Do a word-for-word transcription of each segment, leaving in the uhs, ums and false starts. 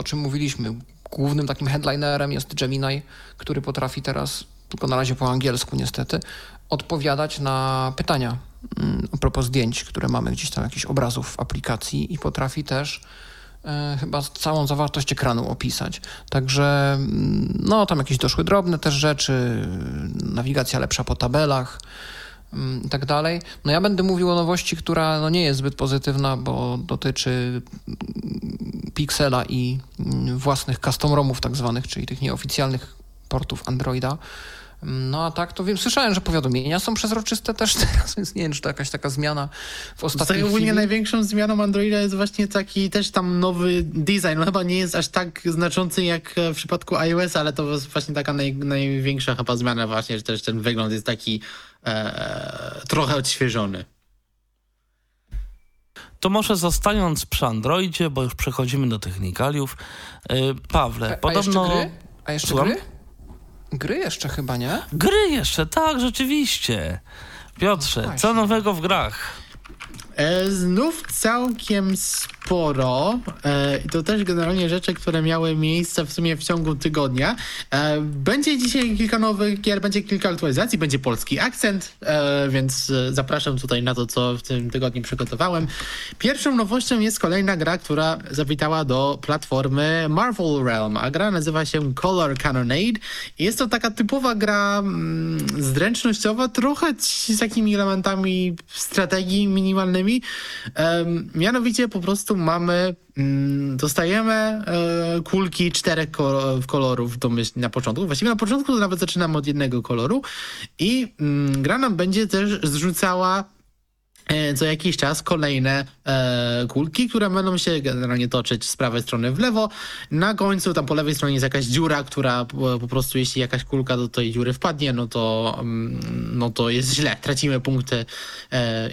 o czym mówiliśmy. Głównym takim headlinerem jest Gemini, który potrafi teraz, tylko na razie po angielsku niestety, odpowiadać na pytania a propos zdjęć, które mamy gdzieś tam, jakichś obrazów w aplikacji i potrafi też e, chyba całą zawartość ekranu opisać. Także no tam jakieś doszły drobne też rzeczy, nawigacja lepsza po tabelach i tak dalej. No ja będę mówił o nowości, która no nie jest zbyt pozytywna, bo dotyczy Pixela i własnych custom ROMów tak zwanych, czyli tych nieoficjalnych portów Androida. No a tak, to wiem, słyszałem, że powiadomienia są przezroczyste też teraz, więc nie wiem, czy to jakaś taka zmiana w ostatniej chwili. Ogólnie największą zmianą Androida jest właśnie taki też tam nowy design. No chyba nie jest aż tak znaczący jak w przypadku iOS, ale to jest właśnie taka naj, największa chyba zmiana właśnie, że też ten wygląd jest taki e, trochę odświeżony. To może zostając przy Androidzie, bo już przechodzimy do technikaliów. Yy, Pawle, a, podobno... A jeszcze gry? A jeszcze Słucham? gry? Gry jeszcze chyba, nie? Gry jeszcze, tak, rzeczywiście. Piotrze, no co nowego w grach? E, znów całkiem sporo e, i to też generalnie rzeczy, które miały miejsce w sumie w ciągu tygodnia. E, będzie dzisiaj kilka nowych gier, będzie kilka aktualizacji, będzie polski akcent, e, więc zapraszam tutaj na to, co w tym tygodniu przygotowałem. Pierwszą nowością jest kolejna gra, która zawitała do platformy Marvel Realm, a gra nazywa się Color Cannonade i jest to taka typowa gra mm, zręcznościowa, trochę z takimi elementami strategii minimalnymi. Um, mianowicie po prostu mamy, um, dostajemy e, kulki czterech kolor, kolorów domyślnie na początku. Właściwie na początku to nawet zaczynamy od jednego koloru i um, gra nam będzie też zrzucała e, co jakiś czas kolejne e, kulki, które będą się generalnie toczyć z prawej strony w lewo. Na końcu tam po lewej stronie jest jakaś dziura, która po, po prostu jeśli jakaś kulka do tej dziury wpadnie, no to, um, no to jest źle. Tracimy punkty e,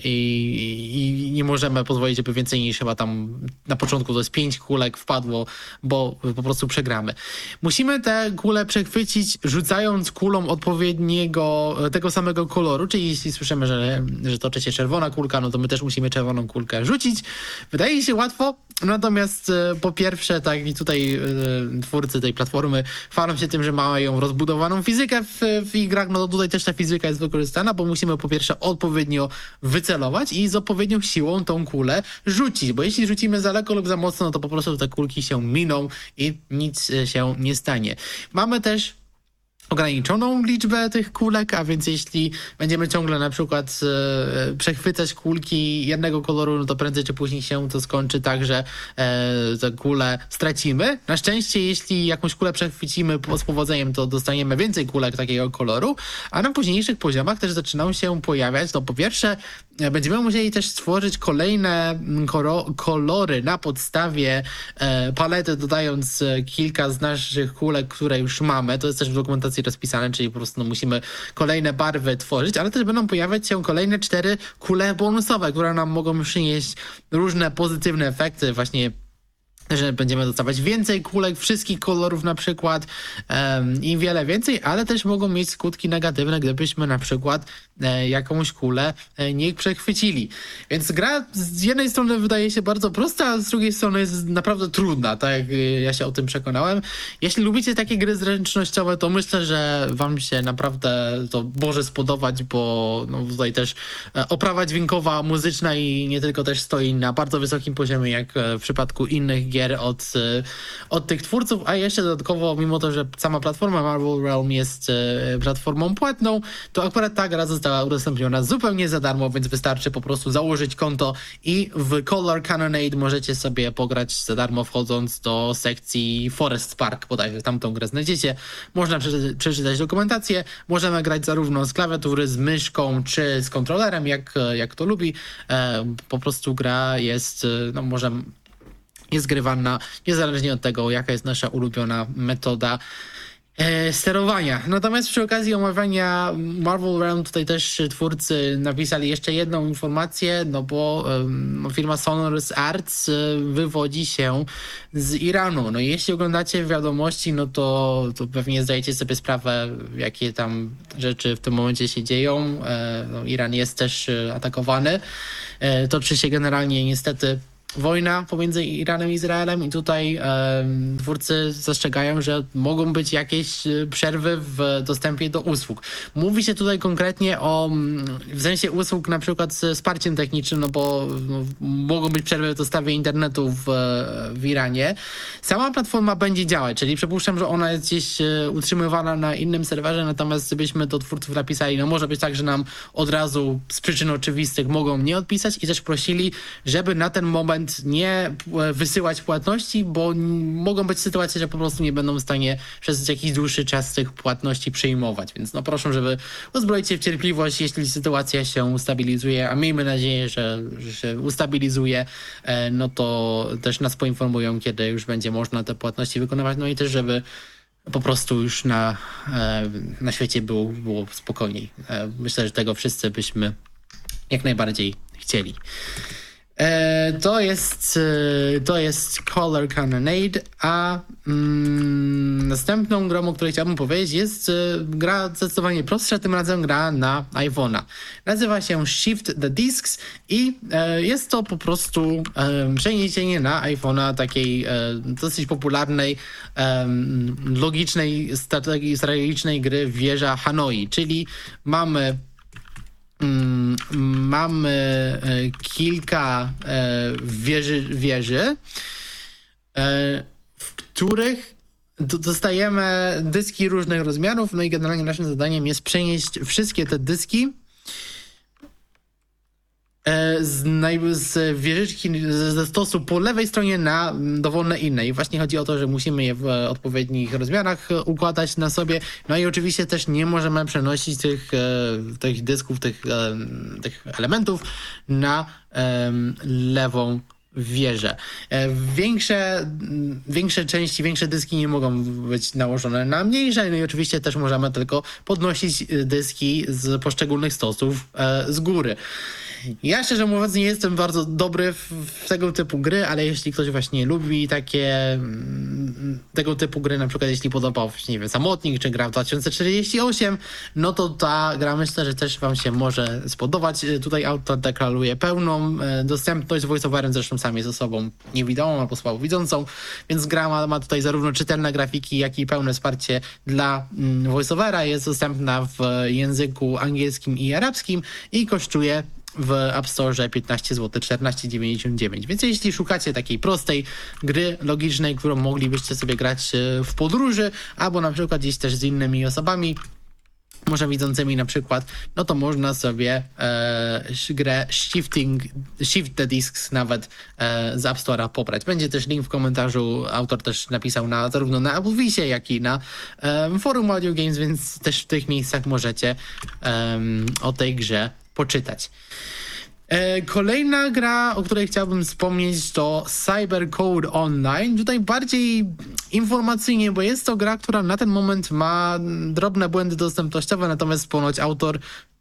i, i nie możemy pozwolić, żeby więcej niż chyba tam na początku to jest pięć kulek wpadło, bo po prostu przegramy. Musimy te kule przechwycić, rzucając kulą odpowiedniego, tego samego koloru, czyli jeśli słyszymy, że, że toczy się czerwona kulka, no to my też musimy czerwoną kulkę rzucić. Wydaje się łatwo, natomiast e, po pierwsze, tak i tutaj e, twórcy tej platformy chwalą się tym, że mają rozbudowaną fizykę w, w ich grach, no to tutaj też ta fizyka jest wykorzystana, bo musimy po pierwsze odpowiednio wycelować i z odpowiednią siłą tą kulę rzucić, bo jeśli rzucimy za lekko lub za mocno, no to po prostu te kulki się miną i nic się nie stanie. Mamy też ograniczoną liczbę tych kulek, a więc jeśli będziemy ciągle na przykład e, przechwycać kulki jednego koloru, no to prędzej czy później się to skończy tak, że e, te kule stracimy. Na szczęście, jeśli jakąś kulę przechwycimy z powodzeniem, to dostaniemy więcej kulek takiego koloru, a na późniejszych poziomach też zaczynają się pojawiać, no po pierwsze będziemy musieli też stworzyć kolejne koro- kolory na podstawie e, palety, dodając e, kilka z naszych kulek, które już mamy. To jest też w dokumentacji rozpisane, czyli po prostu no, musimy kolejne barwy tworzyć, ale też będą pojawiać się kolejne cztery kule bonusowe, które nam mogą przynieść różne pozytywne efekty, właśnie że będziemy dostawać więcej kulek, wszystkich kolorów na przykład um, i wiele więcej, ale też mogą mieć skutki negatywne, gdybyśmy na przykład e, jakąś kulę e, nie przechwycili. Więc gra z jednej strony wydaje się bardzo prosta, a z drugiej strony jest naprawdę trudna, tak jak ja się o tym przekonałem. Jeśli lubicie takie gry zręcznościowe, to myślę, że wam się naprawdę to może spodobać, bo no, tutaj też e, oprawa dźwiękowa, muzyczna i nie tylko też stoi na bardzo wysokim poziomie, jak e, w przypadku innych gier od, od tych twórców, a jeszcze dodatkowo, mimo to, że sama platforma Marvel Realm jest e, platformą płatną, to akurat ta gra została udostępniona zupełnie za darmo, więc wystarczy po prostu założyć konto i w Color Cannonade możecie sobie pograć za darmo, wchodząc do sekcji Forest Park, bodajże tam tą grę znajdziecie. Można przeczy- przeczytać dokumentację, możemy grać zarówno z klawiatury, z myszką, czy z kontrolerem, jak, jak to lubi. E, po prostu gra jest, no może jest grywana niezależnie od tego, jaka jest nasza ulubiona metoda e, sterowania. Natomiast przy okazji omawiania Marvel Realm tutaj też twórcy napisali jeszcze jedną informację, no bo e, firma Sonorous Arts e, wywodzi się z Iranu. No i jeśli oglądacie wiadomości, no to, to pewnie zdajecie sobie sprawę, jakie tam rzeczy w tym momencie się dzieją. E, no, Iran jest też atakowany. E, toczy się generalnie niestety wojna pomiędzy Iranem i Izraelem i tutaj e, twórcy zastrzegają, że mogą być jakieś przerwy w dostępie do usług. Mówi się tutaj konkretnie o w sensie usług na przykład z wsparciem technicznym, no bo no, mogą być przerwy w dostawie internetu w, w Iranie. Sama platforma będzie działać, czyli przypuszczam, że ona jest gdzieś utrzymywana na innym serwerze, natomiast gdybyśmy do twórców napisali, no może być tak, że nam od razu z przyczyn oczywistych mogą nie odpisać i też prosili, żeby na ten moment nie wysyłać płatności, bo mogą być sytuacje, że po prostu nie będą w stanie przez jakiś dłuższy czas tych płatności przyjmować. Więc no proszę, żeby uzbroić się w cierpliwość, jeśli sytuacja się ustabilizuje, a miejmy nadzieję, że, że się ustabilizuje, no to też nas poinformują, kiedy już będzie można te płatności wykonywać, no i też, żeby po prostu już na, na świecie było, było spokojniej. Myślę, że tego wszyscy byśmy jak najbardziej chcieli. To jest, to jest Color Cannonade, a mm, następną grą, o której chciałbym powiedzieć, jest gra zdecydowanie prostsza, tym razem gra na iPhone'a. Nazywa się Shift the Discs i e, jest to po prostu e, przeniesienie na iPhone'a takiej e, dosyć popularnej, e, logicznej, strategi- strategicznej gry Wieża Hanoi, czyli mamy Mm, mamy e, kilka e, wieży, wieży e, w których d- dostajemy dyski różnych rozmiarów, no i generalnie naszym zadaniem jest przenieść wszystkie te dyski Z, naj- z wieżyczki, ze stosu po lewej stronie na dowolne inne. I właśnie chodzi o to, że musimy je w odpowiednich rozmiarach układać na sobie. No i oczywiście też nie możemy przenosić tych, tych dysków, tych, tych elementów na lewą wieżę. Większe, większe części, większe dyski nie mogą być nałożone na mniejsze, no i oczywiście też możemy tylko podnosić dyski z poszczególnych stosów z góry. Ja szczerze mówiąc nie jestem bardzo dobry w, w tego typu gry, ale jeśli ktoś właśnie lubi takie tego typu gry, na przykład jeśli podobał się, nie wiem, Samotnik czy gra w dwa tysiące czterdzieści osiem, no to ta gra myślę, że też wam się może spodobać. Tutaj autor deklaruje pełną dostępność z voiceoverem, zresztą sam jest osobą niewidomą albo słabowidzącą, więc gra ma, ma tutaj zarówno czytelne grafiki, jak i pełne wsparcie dla voiceovera. Jest dostępna w języku angielskim i arabskim i kosztuje w App Store piętnaście złotych czternaście dziewięćdziesiąt dziewięć. Więc jeśli szukacie takiej prostej gry logicznej, którą moglibyście sobie grać w podróży, albo na przykład gdzieś też z innymi osobami, może widzącymi na przykład, no to można sobie e, grę Shifting, Shift the Discs nawet e, z App Store'a pobrać. Będzie też link w komentarzu, autor też napisał na, zarówno na Applevisie, jak i na e, forum Audio Games, więc też w tych miejscach możecie e, o tej grze poczytać. Kolejna gra, o której chciałbym wspomnieć, to Cybercode Online. Tutaj bardziej informacyjnie, bo jest to gra, która na ten moment ma drobne błędy dostępnościowe, natomiast ponoć autor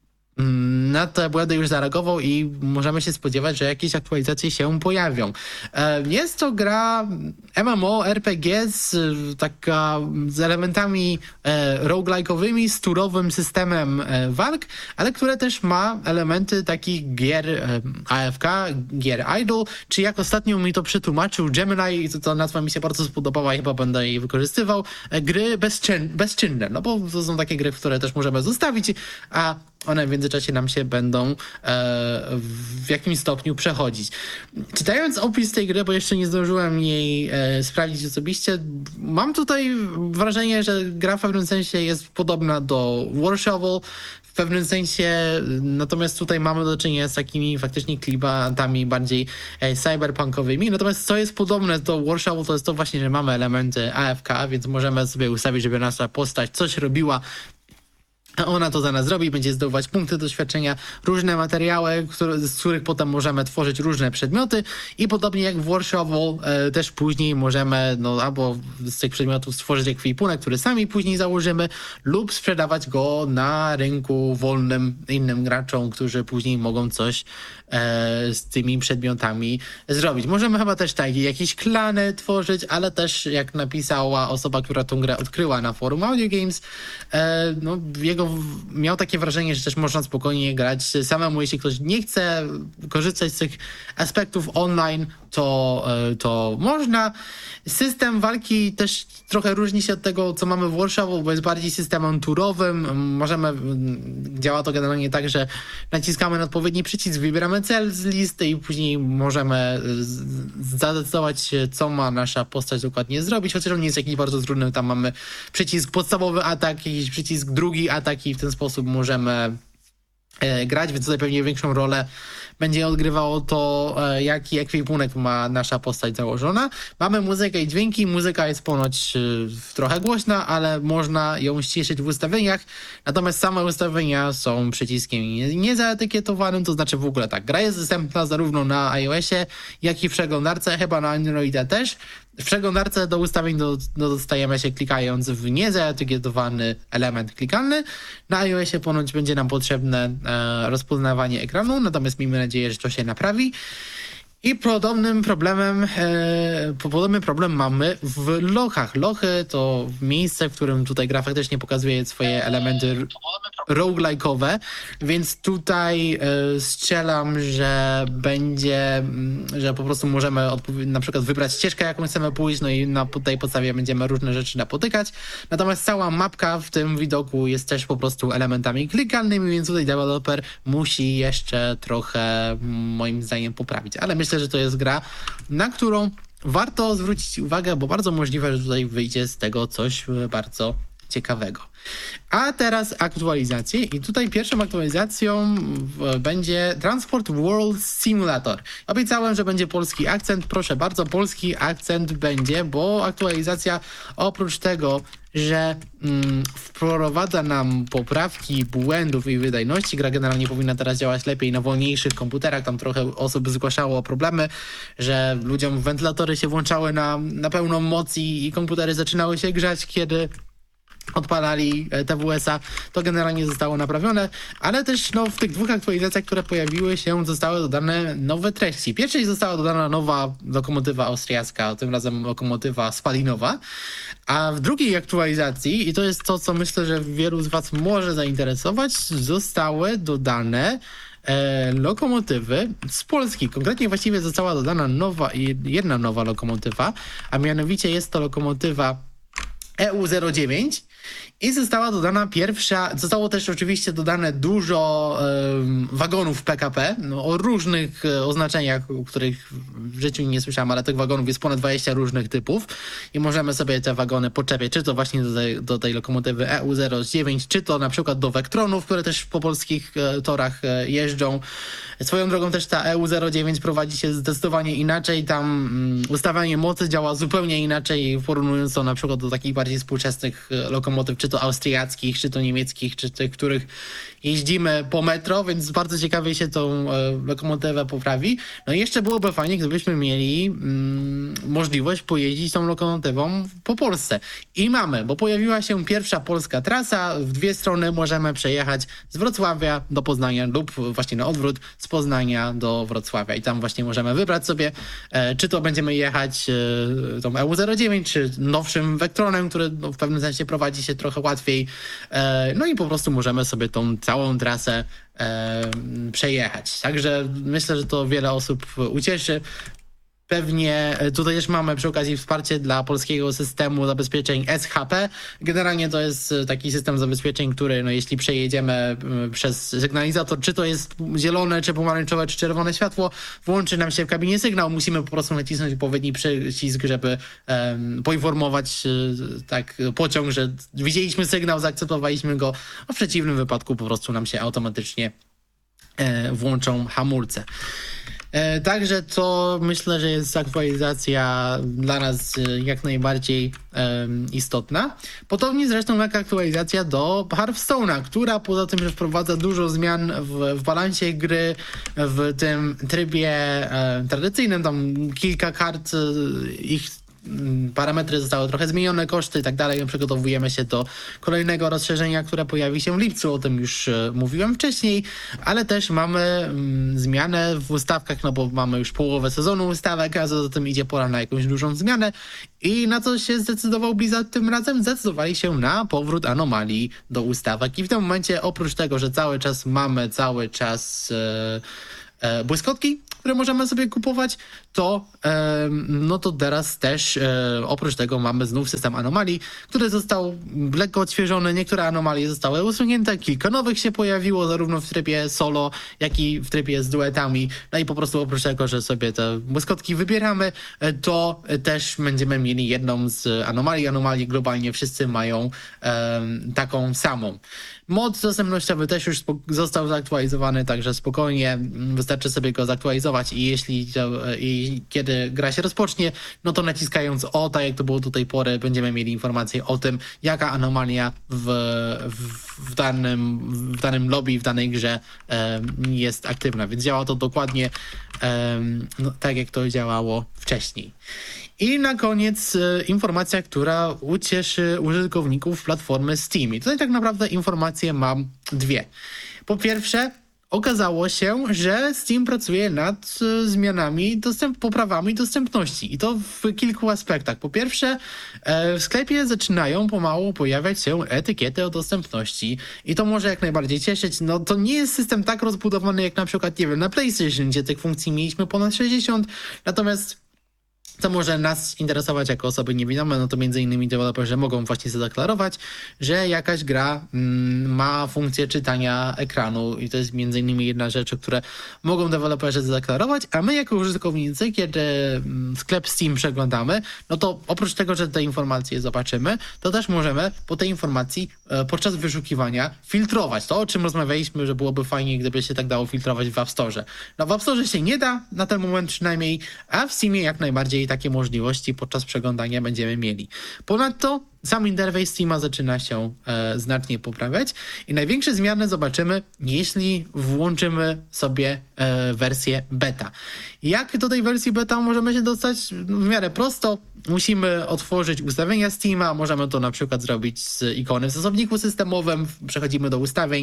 na te błędy już zareagował i możemy się spodziewać, że jakieś aktualizacje się pojawią. Jest to gra M M O, R P G z, taka, z elementami roguelike'owymi, z turowym systemem walk, ale które też ma elementy takich gier A F K, gier idle, czy jak ostatnio mi to przetłumaczył Gemini, to, to nazwa mi się bardzo spodobała i chyba będę jej wykorzystywał, gry bezczyn, bezczynne, no bo to są takie gry, które też możemy zostawić, a one w międzyczasie nam się będą e, w jakimś stopniu przechodzić. Czytając opis tej gry, bo jeszcze nie zdążyłem jej e, sprawdzić osobiście, mam tutaj wrażenie, że gra w pewnym sensie jest podobna do War Shovel, w pewnym sensie, natomiast tutaj mamy do czynienia z takimi faktycznie klimatami bardziej e, cyberpunkowymi. Natomiast co jest podobne do War Shovel, to jest to właśnie, że mamy elementy A F K, więc możemy sobie ustawić, żeby nasza postać coś robiła, a ona to za nas zrobi, będzie zdobywać punkty doświadczenia, różne materiały, które, z których potem możemy tworzyć różne przedmioty i podobnie jak w War Shovel e, też później możemy no, albo z tych przedmiotów stworzyć ekwipunek, który sami później założymy, lub sprzedawać go na rynku wolnym innym graczom, którzy później mogą coś e, z tymi przedmiotami zrobić. Możemy chyba też tak, jakieś klany tworzyć, ale też jak napisała osoba, która tą grę odkryła na forum Audio Games, e, no jego miał takie wrażenie, że też można spokojnie grać samemu, jeśli ktoś nie chce korzystać z tych aspektów online, to, to można. System walki też trochę różni się od tego, co mamy w Warshawu, bo jest bardziej systemem turowym. Możemy, działa to generalnie tak, że naciskamy na odpowiedni przycisk, wybieramy cel z listy i później możemy zadecydować, co ma nasza postać dokładnie zrobić, chociaż on nie jest jakiś bardzo trudny. Tam mamy przycisk podstawowy atak, jakiś przycisk drugi atak i w ten sposób możemy grać, więc tutaj pewnie większą rolę będzie odgrywało to, jaki ekwipunek ma nasza postać założona. Mamy muzykę i dźwięki. Muzyka jest ponoć trochę głośna, ale można ją ściszyć w ustawieniach. Natomiast same ustawienia są przyciskiem niezaetykietowanym, to znaczy w ogóle tak, gra jest dostępna zarówno na iOSie, jak i w przeglądarce, chyba na Androida też. W przeglądarce do ustawień do, do dostajemy się klikając w niezaetykietowany element klikalny. Na iOSie ponoć będzie nam potrzebne e, rozpoznawanie ekranu, natomiast miejmy nadzieję, że to się naprawi. I podobnym problemem, e, podobny problem mamy w lochach. Lochy to miejsce, w którym tutaj gra faktycznie pokazuje swoje elementy roguelike'owe, więc tutaj e, strzelam, że będzie, że po prostu możemy na przykład wybrać ścieżkę, jaką chcemy pójść, no i na tej podstawie będziemy różne rzeczy napotykać. Natomiast cała mapka w tym widoku jest też po prostu elementami klikalnymi, więc tutaj deweloper musi jeszcze trochę moim zdaniem poprawić, ale myślę, Myślę, że to jest gra, na którą warto zwrócić uwagę, bo bardzo możliwe, że tutaj wyjdzie z tego coś bardzo ciekawego. A teraz aktualizacje i tutaj pierwszą aktualizacją będzie Transport World Simulator. Obiecałem, że będzie polski akcent, proszę bardzo, polski akcent będzie, bo aktualizacja oprócz tego, że mm, wprowadza nam poprawki błędów i wydajności, gra generalnie powinna teraz działać lepiej na wolniejszych komputerach, tam trochę osób zgłaszało problemy, że ludziom wentylatory się włączały na, na pełną moc i, i komputery zaczynały się grzać, kiedy odpalali T W S-a, to generalnie zostało naprawione, ale też no, w tych dwóch aktualizacjach, które pojawiły się, zostały dodane nowe treści. Pierwszej została dodana nowa lokomotywa austriacka, tym razem lokomotywa spalinowa, a w drugiej aktualizacji, i to jest to, co myślę, że wielu z was może zainteresować, zostały dodane E, lokomotywy z Polski. Konkretnie właściwie została dodana nowa, jedna nowa lokomotywa, a mianowicie jest to lokomotywa E U zero dziewięć i została dodana pierwsza, zostało też oczywiście dodane dużo e, wagonów P K P no, o różnych e, oznaczeniach, o których w życiu nie słyszałem, ale tych wagonów jest ponad dwadzieścia różnych typów i możemy sobie te wagony podczepiać, czy to właśnie do tej, do tej lokomotywy E U zero dziewięć, czy to na przykład do Vectronów, które też po polskich e, torach e, jeżdżą. Swoją drogą też ta E U zero dziewięć prowadzi się zdecydowanie inaczej, tam mm, ustawianie mocy działa zupełnie inaczej, porównując to na przykład do takich bardziej współczesnych e, lokomotyw, czy to austriackich, czy to niemieckich, czy tych, których jeździmy po metro, więc bardzo ciekawie się tą e, lokomotywę poprawi. No i jeszcze byłoby fajnie, gdybyśmy mieli mm, możliwość pojeździć tą lokomotywą po Polsce. I mamy, bo pojawiła się pierwsza polska trasa, w dwie strony możemy przejechać z Wrocławia do Poznania lub właśnie na odwrót z Poznania do Wrocławia i tam właśnie możemy wybrać sobie, e, czy to będziemy jechać e, tą E U zero dziewięć, czy nowszym Vectronem, który no, w pewnym sensie prowadzi się trochę łatwiej. E, no i po prostu możemy sobie tą całą trasę e, przejechać. Także myślę, że to wiele osób ucieszy. Pewnie tutaj też mamy przy okazji wsparcie dla polskiego systemu zabezpieczeń S H P. Generalnie to jest taki system zabezpieczeń, który no, jeśli przejedziemy przez sygnalizator, czy to jest zielone, czy pomarańczowe, czy czerwone światło, włączy nam się w kabinie sygnał. Musimy po prostu nacisnąć odpowiedni przycisk, żeby um, poinformować tak pociąg, że widzieliśmy sygnał, zaakceptowaliśmy go, a w przeciwnym wypadku po prostu nam się automatycznie e, włączą hamulce. E, także to myślę, że jest aktualizacja dla nas e, jak najbardziej e, istotna. Podobnie zresztą jak aktualizacja do Hearthstone'a, która poza tym, że wprowadza dużo zmian w, w balansie gry, w tym trybie e, tradycyjnym, tam kilka kart, e, ich parametry zostały trochę zmienione, koszty i tak dalej. Przygotowujemy się do kolejnego rozszerzenia, które pojawi się w lipcu, o tym już e, mówiłem wcześniej, ale też mamy mm, zmianę w ustawkach, no bo mamy już połowę sezonu ustawek, a za tym idzie pora na jakąś dużą zmianę. I na co się zdecydował Blizzard tym razem? Zdecydowali się na powrót anomalii do ustawek i w tym momencie oprócz tego, że cały czas mamy cały czas e, e, błyskotki, które możemy sobie kupować, to e, no to teraz też e, oprócz tego mamy znów system anomalii, który został lekko odświeżony, niektóre anomalie zostały usunięte, kilka nowych się pojawiło zarówno w trybie solo, jak i w trybie z duetami, no i po prostu oprócz tego, że sobie te błyskotki wybieramy, to też będziemy mieli jedną z anomalii. Anomalii globalnie wszyscy mają e, taką samą. Mod dostępnościowy też już został zaktualizowany, także spokojnie wystarczy sobie go zaktualizować i jeśli to, i kiedy gra się rozpocznie, no to naciskając O, tak jak to było do tej pory, będziemy mieli informację o tym, jaka anomalia w, w, w, danym, w danym lobby, w danej grze e, jest aktywna, więc działa to dokładnie e, no, tak jak to działało wcześniej. I na koniec e, informacja, która ucieszy użytkowników platformy Steam. I tutaj tak naprawdę informacje mam dwie. Po pierwsze, okazało się, że Steam pracuje nad e, zmianami, dostęp, poprawami dostępności. I to w kilku aspektach. Po pierwsze, e, w sklepie zaczynają pomału pojawiać się etykiety o dostępności. I to może jak najbardziej cieszyć. No to nie jest system tak rozbudowany jak na przykład, nie wiem, na PlayStation, gdzie tych funkcji mieliśmy ponad sześćdziesiąt. Natomiast co może nas interesować jako osoby niewidome, no to między innymi deweloperzy mogą właśnie zadeklarować, że jakaś gra mm, ma funkcję czytania ekranu i to jest między innymi jedna rzecz, które mogą deweloperzy zadeklarować, a my jako użytkownicy, kiedy mm, sklep Steam przeglądamy, no to oprócz tego, że te informacje zobaczymy, to też możemy po tej informacji e, podczas wyszukiwania filtrować. To, o czym rozmawialiśmy, że byłoby fajnie, gdyby się tak dało filtrować w App Store. No w App Store się nie da, na ten moment przynajmniej, a w Steamie jak najbardziej takie możliwości podczas przeglądania będziemy mieli. Ponadto sam interfejs Steama zaczyna się e, znacznie poprawiać i największe zmiany zobaczymy, jeśli włączymy sobie e, wersję beta. Jak do tej wersji beta możemy się dostać? W miarę prosto. Musimy otworzyć ustawienia Steama, możemy to na przykład zrobić z ikony w zasobniku systemowym, przechodzimy do ustawień.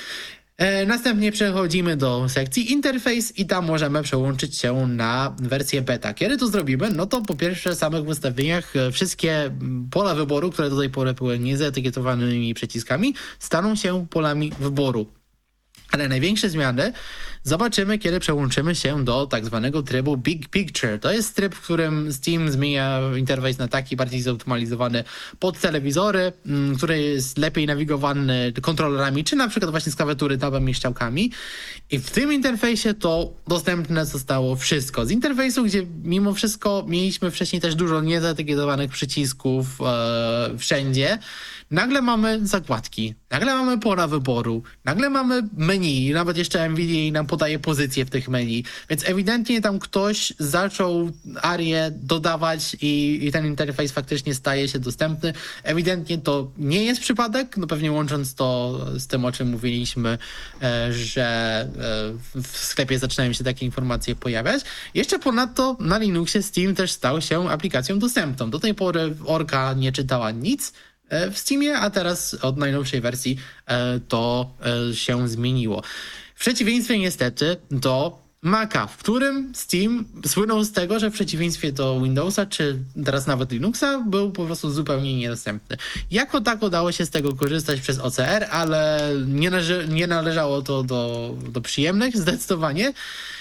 E, następnie przechodzimy do sekcji interfejs i tam możemy przełączyć się na wersję beta. Kiedy to zrobimy? No to po pierwsze w samych ustawieniach e, wszystkie pola wyboru, które do tej pory były niezetykietowanymi przyciskami, staną się polami wyboru. Ale największe zmiany zobaczymy, kiedy przełączymy się do tak zwanego trybu Big Picture. To jest tryb, w którym Steam zmienia interfejs na taki bardziej zoptymalizowany pod telewizory, który jest lepiej nawigowany kontrolerami, czy na przykład właśnie z klawiatury, tabem i strzałkami. I w tym interfejsie to dostępne zostało wszystko. Z interfejsu, gdzie mimo wszystko mieliśmy wcześniej też dużo niezetykietowanych przycisków e, wszędzie, nagle mamy zakładki, nagle mamy pola wyboru, nagle mamy menu, nawet jeszcze Nvidia nam podaje pozycję w tych menu, więc ewidentnie tam ktoś zaczął arię dodawać i, i ten interfejs faktycznie staje się dostępny. Ewidentnie to nie jest przypadek, no pewnie łącząc to z tym, o czym mówiliśmy, e, że e, w sklepie zaczynają się takie informacje pojawiać. Jeszcze ponadto na Linuxie Steam też stał się aplikacją dostępną. Do tej pory Orka nie czytała nic w Steamie, a teraz od najnowszej wersji to się zmieniło. W przeciwieństwie niestety do Maca, w którym Steam słynął z tego, że w przeciwieństwie do Windowsa, czy teraz nawet Linuxa, był po prostu zupełnie niedostępny. Jako tak udało się z tego korzystać przez O C R, ale nie, należy, nie należało to do, do przyjemnych, zdecydowanie.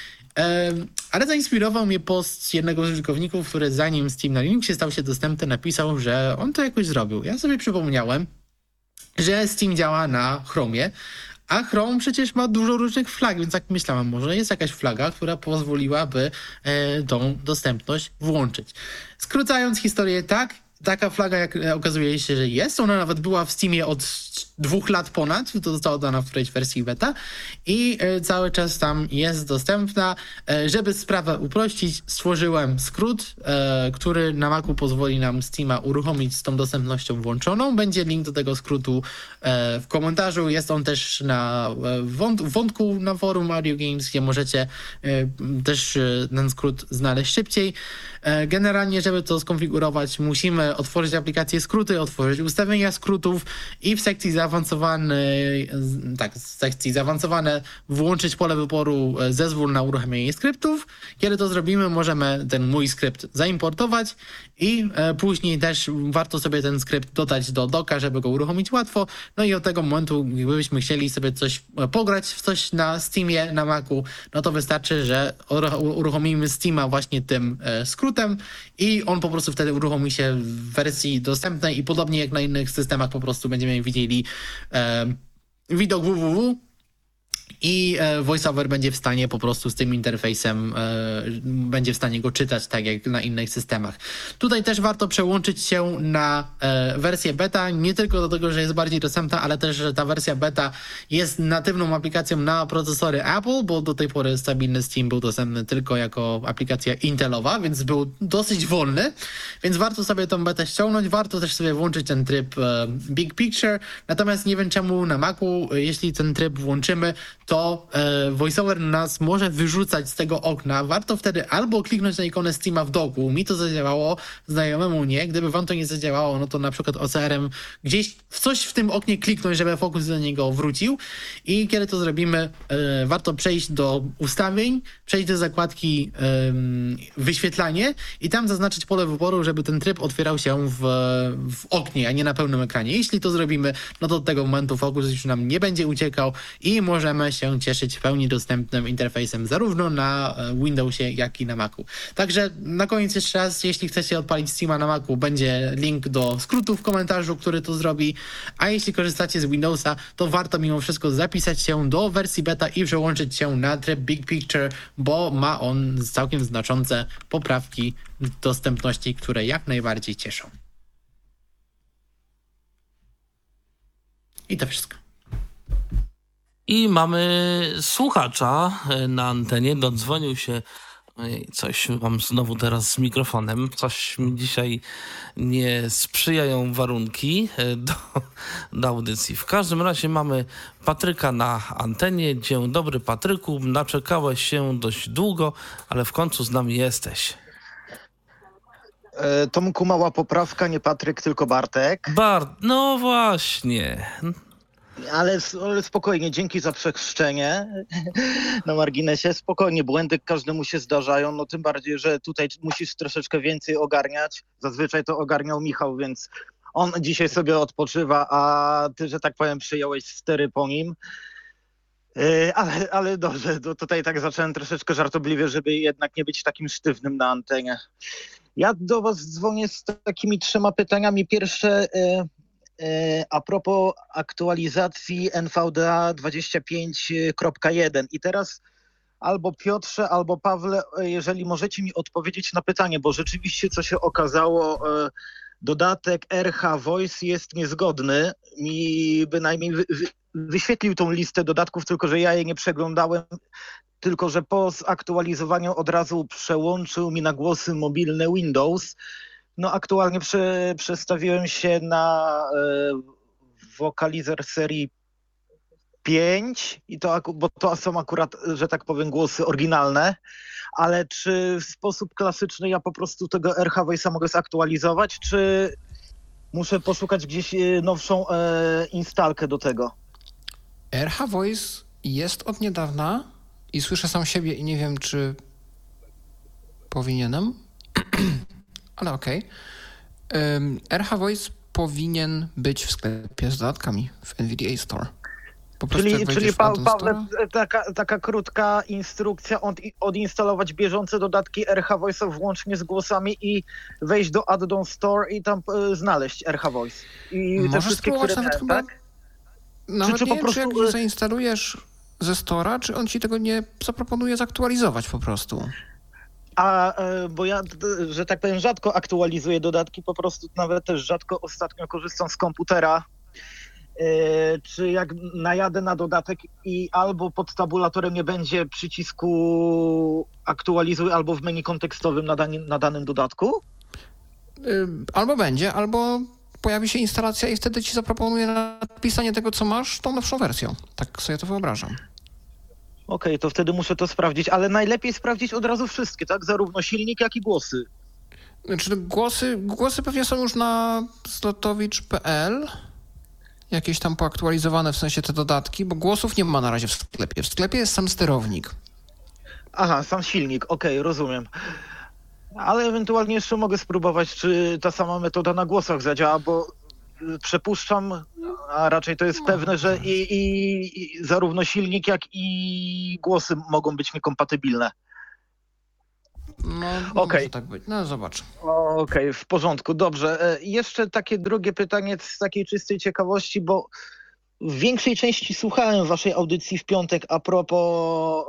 Ale zainspirował mnie post jednego z użytkowników, który zanim Steam na Linuxie stał się dostępny, napisał, że on to jakoś zrobił. Ja sobie przypomniałem, że Steam działa na Chromie, a Chrome przecież ma dużo różnych flag, więc tak myślałem, może jest jakaś flaga, która pozwoliłaby e, tą dostępność włączyć. Skrócając historię, tak, taka flaga, jak okazuje się, że jest. Ona nawet była w Steamie od dwóch lat ponad, to została dana w którejś wersji beta i e, cały czas tam jest dostępna. E, żeby sprawę uprościć, stworzyłem skrót, e, który na Macu pozwoli nam Steama uruchomić z tą dostępnością włączoną. Będzie link do tego skrótu e, w komentarzu. Jest on też na e, wąt- wątku na forum Audio Games, gdzie możecie e, też e, ten skrót znaleźć szybciej. Generalnie, żeby to skonfigurować, musimy otworzyć aplikację skróty, otworzyć ustawienia skrótów i w sekcji zaawansowanej, tak, w sekcji zaawansowane włączyć pole wyboru zezwól na uruchomienie skryptów. Kiedy to zrobimy, możemy ten mój skrypt zaimportować i później też warto sobie ten skrypt dodać do doka, żeby go uruchomić łatwo. No i od tego momentu, gdybyśmy chcieli sobie coś pograć w coś na Steamie, na Macu, no to wystarczy, że uruchomimy Steama właśnie tym skrótem i on po prostu wtedy uruchomi się w wersji dostępnej i podobnie jak na innych systemach po prostu będziemy widzieli e, widok www i e, VoiceOver będzie w stanie po prostu z tym interfejsem e, będzie w stanie go czytać tak jak na innych systemach. Tutaj też warto przełączyć się na e, wersję beta, nie tylko dlatego, że jest bardziej dostępna, ale też, że ta wersja beta jest natywną aplikacją na procesory Apple, bo do tej pory stabilny Steam był dostępny tylko jako aplikacja Intelowa, więc był dosyć wolny, więc warto sobie tą betę ściągnąć, warto też sobie włączyć ten tryb e, Big Picture, natomiast nie wiem czemu na Macu, jeśli ten tryb włączymy, to e, VoiceOver nas może wyrzucać z tego okna. Warto wtedy albo kliknąć na ikonę Steama w doku. Mi to zadziałało, znajomemu nie. Gdyby wam to nie zadziałało, no to na przykład O C R-em gdzieś w coś w tym oknie kliknąć, żeby fokus do niego wrócił. I kiedy to zrobimy, e, warto przejść do ustawień, przejść do zakładki e, wyświetlanie i tam zaznaczyć pole wyboru, żeby ten tryb otwierał się w, w oknie, a nie na pełnym ekranie. Jeśli to zrobimy, no to od tego momentu fokus już nam nie będzie uciekał i możemy się cieszyć w pełni dostępnym interfejsem zarówno na Windowsie, jak i na Macu. Także na koniec jeszcze raz, jeśli chcecie odpalić Steama na Macu, będzie link do skrótu w komentarzu, który to zrobi, a jeśli korzystacie z Windowsa, to warto mimo wszystko zapisać się do wersji beta i przełączyć się na tryb Big Picture, bo ma on całkiem znaczące poprawki dostępności, które jak najbardziej cieszą. I to wszystko. I mamy słuchacza na antenie, dodzwonił się, coś mam znowu teraz z mikrofonem, coś mi dzisiaj nie sprzyjają warunki do, do audycji. W każdym razie mamy Patryka na antenie. Dzień dobry, Patryku, naczekałeś się dość długo, ale w końcu z nami jesteś. E, Tomku, mała poprawka, nie Patryk, tylko Bartek. Bart, no właśnie. Ale, ale spokojnie, dzięki za przechrzczenie na marginesie. Spokojnie, błędy każdemu się zdarzają, no tym bardziej, że tutaj musisz troszeczkę więcej ogarniać. Zazwyczaj to ogarniał Michał, więc on dzisiaj sobie odpoczywa, a ty, że tak powiem, przyjąłeś stery po nim. Yy, ale, ale dobrze, to tutaj tak zacząłem troszeczkę żartobliwie, żeby jednak nie być takim sztywnym na antenie. Ja do was dzwonię z takimi trzema pytaniami. Pierwsze... Yy, a propos aktualizacji N V D A dwadzieścia pięć kropka jeden. I teraz albo Piotrze, albo Pawle, jeżeli możecie mi odpowiedzieć na pytanie, bo rzeczywiście co się okazało, dodatek R H Voice jest niezgodny. Mi bynajmniej wy, wy, wyświetlił tą listę dodatków, tylko że ja jej nie przeglądałem, tylko że po zaktualizowaniu od razu przełączył mi na głosy mobilne Windows. No aktualnie prze, przestawiłem się na e, wokalizer serii pięć i to, bo to są akurat, że tak powiem, głosy oryginalne, ale czy w sposób klasyczny ja po prostu tego R H Voice'a mogę zaktualizować, czy muszę poszukać gdzieś nowszą e, instalkę do tego? R H Voice jest od niedawna i słyszę sam siebie i nie wiem, czy powinienem. Ale okej. Okay. R H Voice powinien być w sklepie z dodatkami w N V D A Store. Po czyli czyli pa, Pawle, taka, taka krótka instrukcja, od, odinstalować bieżące dodatki R H Voice'a włącznie z głosami i wejść do Addon Store i tam y, znaleźć R H Voice. I możesz te wszystkie, spróbować które nawet miałem, chyba... tak? Nawet czy, czy nie po wiem, prostu... czy jak zainstalujesz ze Store'a, czy on ci tego nie zaproponuje zaktualizować po prostu. A, bo ja, że tak powiem, rzadko aktualizuję dodatki, po prostu nawet też rzadko ostatnio korzystam z komputera. Czy jak najadę na dodatek i albo pod tabulatorem nie będzie przycisku aktualizuj, albo w menu kontekstowym na, dani, na danym dodatku? Albo będzie, albo pojawi się instalacja i wtedy ci zaproponuje napisanie tego, co masz, tą nowszą wersją. Tak sobie to wyobrażam. Okej, okay, to wtedy muszę to sprawdzić, ale najlepiej sprawdzić od razu wszystkie, tak? Zarówno silnik, jak i głosy. Znaczy głosy, głosy pewnie są już na slotowicz kropka pe el. Jakieś tam poaktualizowane, w sensie te dodatki, bo głosów nie ma na razie w sklepie. W sklepie jest sam sterownik. Aha, sam silnik, okej, okay, rozumiem. Ale ewentualnie jeszcze mogę spróbować, czy ta sama metoda na głosach zadziała, bo przypuszczam, a raczej to jest pewne, że i, i, i zarówno silnik, jak i głosy mogą być niekompatybilne. No, okay. może tak być. No, zobacz. Okej, okay, w porządku, dobrze. Jeszcze takie drugie pytanie z takiej czystej ciekawości, bo w większej części słuchałem waszej audycji w piątek a propos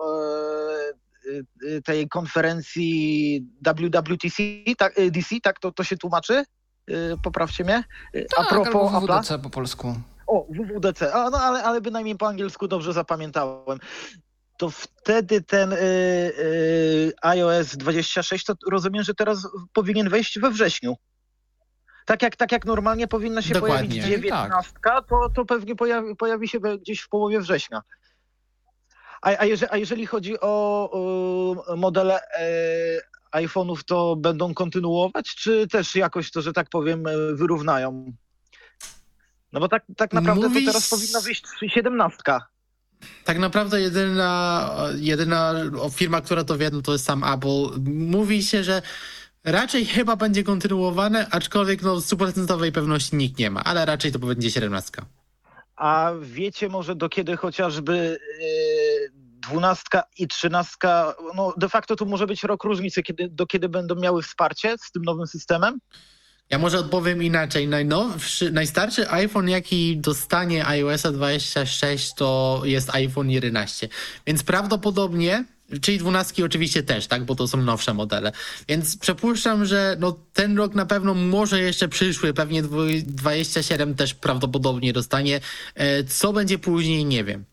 e, tej konferencji W W D C, tak, D C, tak to, to się tłumaczy? Poprawcie mnie. Tak, a propos W W D C po polsku. O, W W D C, a, no ale, ale bynajmniej po angielsku dobrze zapamiętałem. To wtedy ten y, y, iOS dwadzieścia sześć, to rozumiem, że teraz powinien wejść we wrześniu. Tak jak, tak jak normalnie powinna się Dokładnie. pojawić dziewiętnastka, to, to pewnie pojawi, pojawi się gdzieś w połowie września. A, a, jeżeli, a jeżeli chodzi o, o modele e, iPhone'ów, to będą kontynuować, czy też jakoś to, że tak powiem, wyrównają? No bo tak, tak naprawdę Mówisz... to teraz powinna wyjść siedemnastka. Tak naprawdę jedyna, jedyna firma, która to wie, no to jest sam Apple. Mówi się, że raczej chyba będzie kontynuowane, aczkolwiek no stuprocentowej pewności nikt nie ma, ale raczej to będzie siedemnastka. A wiecie może do kiedy chociażby dwunastka i trzynastka, no de facto tu może być rok różnicy, kiedy, do kiedy będą miały wsparcie z tym nowym systemem? Ja może odpowiem inaczej. Najnowszy, najstarszy iPhone, jaki dostanie iOS dwadzieścia sześć, to jest iPhone jedenaście. Więc prawdopodobnie, czyli dwunastki oczywiście też, tak, bo to są nowsze modele. Więc przypuszczam, że no, ten rok na pewno może jeszcze przyszły, pewnie dwadzieścia siedem też prawdopodobnie dostanie. Co będzie później, nie wiem.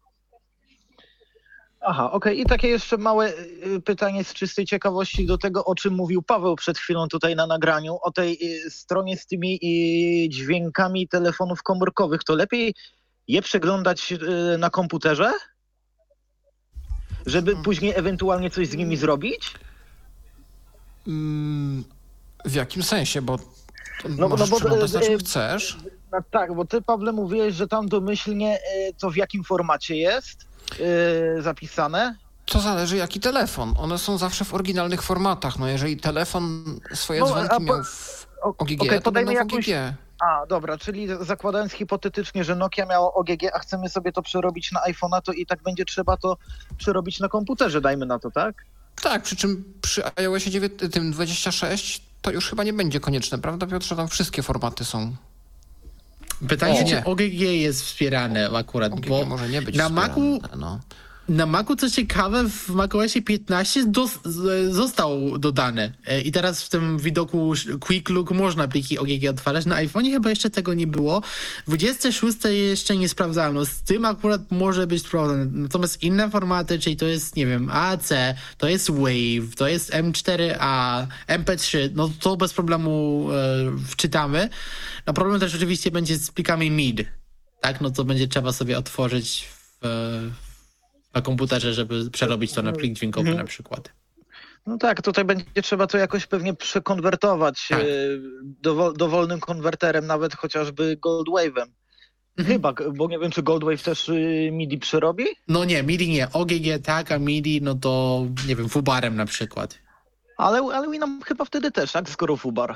Aha, okej. Okay. I takie jeszcze małe pytanie z czystej ciekawości do tego, o czym mówił Paweł przed chwilą tutaj na nagraniu, o tej stronie z tymi dźwiękami telefonów komórkowych. To lepiej je przeglądać na komputerze, żeby hmm. później ewentualnie coś z nimi zrobić? Hmm, w jakim sensie? Bo no, możesz no bo przeglądać na czym chcesz. No, tak, bo ty, Pawle, mówiłeś, że tam domyślnie to w jakim formacie jest Yy, zapisane? To zależy jaki telefon. One są zawsze w oryginalnych formatach. No jeżeli telefon swoje no, dzwonki po, miał w O G G, okay, to będą w jakąś... O G G. A, dobra, czyli zakładając hipotetycznie, że Nokia miała O G G, a chcemy sobie to przerobić na iPhone'a, to i tak będzie trzeba to przerobić na komputerze, dajmy na to, tak? Tak, przy czym przy iOSie dwadzieścia sześć to już chyba nie będzie konieczne, prawda, Piotrze? Tam wszystkie formaty są. Pytanie, o, czy O G G jest wspierane akurat, O G G bo może nie być na wspierane, Macu, no. na Macu, co ciekawe, w macOSie piętnaście do, został dodany i teraz w tym widoku Quick Look można pliki O G G otwarzać. Na iPhone'ie chyba jeszcze tego nie było. dwudzieste szóste jeszcze nie sprawdzałem, no z tym akurat może być problem. Natomiast inne formaty, czyli to jest, nie wiem, A A C, to jest Wave, to jest M cztery A, M P trzy, no to bez problemu e, wczytamy. No problem też oczywiście będzie z plikami M I D, tak? No to będzie trzeba sobie otworzyć w, na komputerze, żeby przerobić to na plik dźwiękowy mhm. na przykład. No tak, tutaj będzie trzeba to jakoś pewnie przekonwertować tak. do, dowolnym konwerterem, nawet chociażby Goldwave'em. Mhm. Chyba, bo nie wiem, czy Goldwave też M I D I przerobi? No nie, M I D I nie. O G G tak, a M I D I no to, nie wiem, Fubarem na przykład. Ale, ale Winamp chyba wtedy też, tak? Skoro Fubar.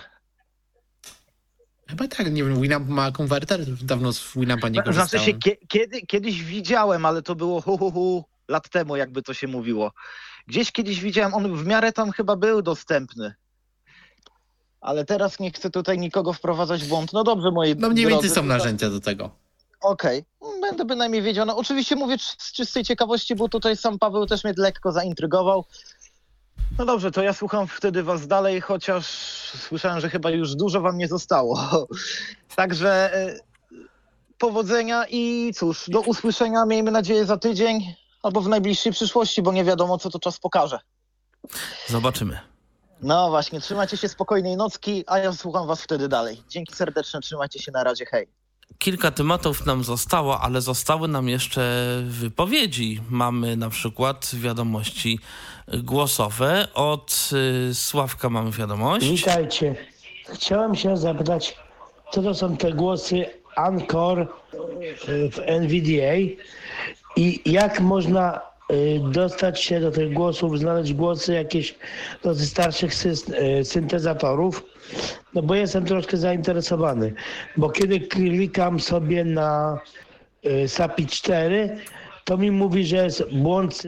Chyba tak, nie wiem, Winamp ma konwerter, dawno z Winampa nie korzystałem. Znaczy się, kiedy, kiedyś widziałem, ale to było hu, hu, hu, lat temu, jakby to się mówiło. Gdzieś kiedyś widziałem, on w miarę tam chyba był dostępny. Ale teraz nie chcę tutaj nikogo wprowadzać w błąd. No dobrze, moi No mniej więcej drodzy, są narzędzia do tego. Okej, okay. Będę bynajmniej wiedział. No, oczywiście mówię z czystej ciekawości, bo tutaj sam Paweł też mnie lekko zaintrygował. No dobrze, to ja słucham wtedy was dalej, chociaż słyszałem, że chyba już dużo wam nie zostało. Także e, powodzenia i cóż, do usłyszenia, miejmy nadzieję, za tydzień albo w najbliższej przyszłości, bo nie wiadomo, co to czas pokaże. Zobaczymy. No właśnie, trzymajcie się, spokojnej nocki, a ja słucham was wtedy dalej. Dzięki serdeczne, trzymajcie się, na razie, hej. kilka tematów nam zostało, ale zostały nam jeszcze wypowiedzi. Mamy na przykład wiadomości głosowe. Od y, Sławka mamy wiadomość. Witajcie. Chciałem się zapytać, co to są te głosy Anchor w N V D A i jak można y, dostać się do tych głosów, znaleźć głosy jakieś do tych starszych sys- y, syntezatorów. No bo jestem troszkę zainteresowany, bo kiedy klikam sobie na y, S A P I cztery, to mi mówi, że jest błąd.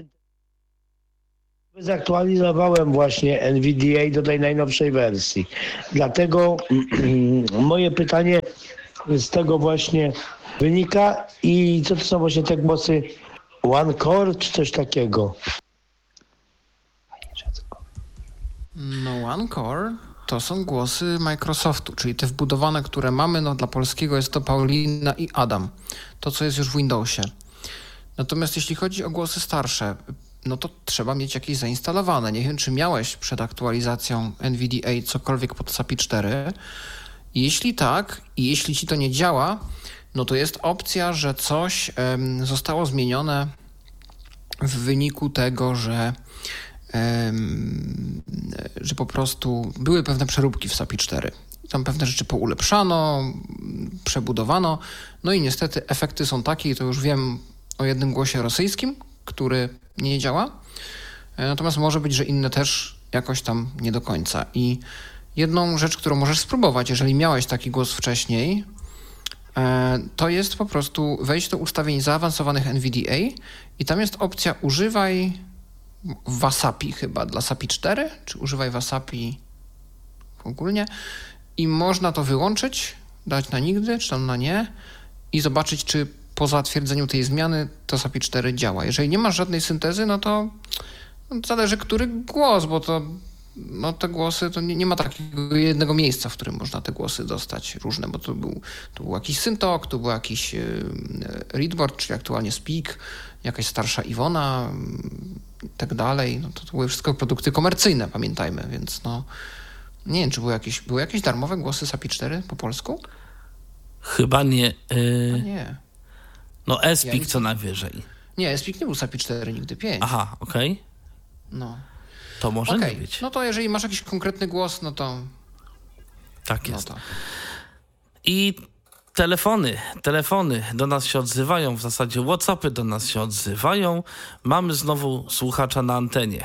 Zaktualizowałem właśnie N V D A do tej najnowszej wersji. Dlatego moje pytanie z tego właśnie wynika i co to są właśnie te głosy One Core czy coś takiego? No One Core to są głosy Microsoftu, czyli te wbudowane, które mamy, no dla polskiego jest to Paulina i Adam. To, co jest już w Windowsie. Natomiast jeśli chodzi o głosy starsze, no to trzeba mieć jakieś zainstalowane. Nie wiem, czy miałeś przed aktualizacją N V D A cokolwiek pod S A P I cztery. Jeśli tak i jeśli ci to nie działa, no to jest opcja, że coś um, zostało zmienione w wyniku tego, że, um, że po prostu były pewne przeróbki w S A P I cztery. Tam pewne rzeczy poulepszano, przebudowano, no i niestety efekty są takie, i to już wiem o jednym głosie rosyjskim, który nie działa, natomiast może być, że inne też jakoś tam nie do końca. I jedną rzecz, którą możesz spróbować, jeżeli miałeś taki głos wcześniej, to jest po prostu wejść do ustawień zaawansowanych N V D A i tam jest opcja używaj Wasapi chyba dla S A P I cztery, czy używaj Wasapi ogólnie i można to wyłączyć, dać na nigdy, czy tam na nie i zobaczyć, czy po zatwierdzeniu tej zmiany to S A P I cztery działa. Jeżeli nie masz żadnej syntezy, no to zależy, który głos, bo to no te głosy, to nie, nie ma takiego jednego miejsca, w którym można te głosy dostać różne, bo to był, to był jakiś Syntok, to był jakiś yy, Readboard, czyli aktualnie Speak, jakaś starsza Iwona i tak dalej. No to, to były wszystko produkty komercyjne, pamiętajmy, więc no nie wiem, czy były jakieś, były jakieś darmowe głosy S A P I cztery po polsku? Chyba nie. Yy... A nie. No Espik Ja nic... co najwyżej. Nie, Espik nie był S A P I cztery, nigdy pięć. Aha, okej. Okay. No. To może okay. nie być. No to jeżeli masz jakiś konkretny głos, no to... Tak jest. No to... I telefony. Telefony do nas się odzywają, w zasadzie WhatsAppy do nas się odzywają. Mamy znowu słuchacza na antenie.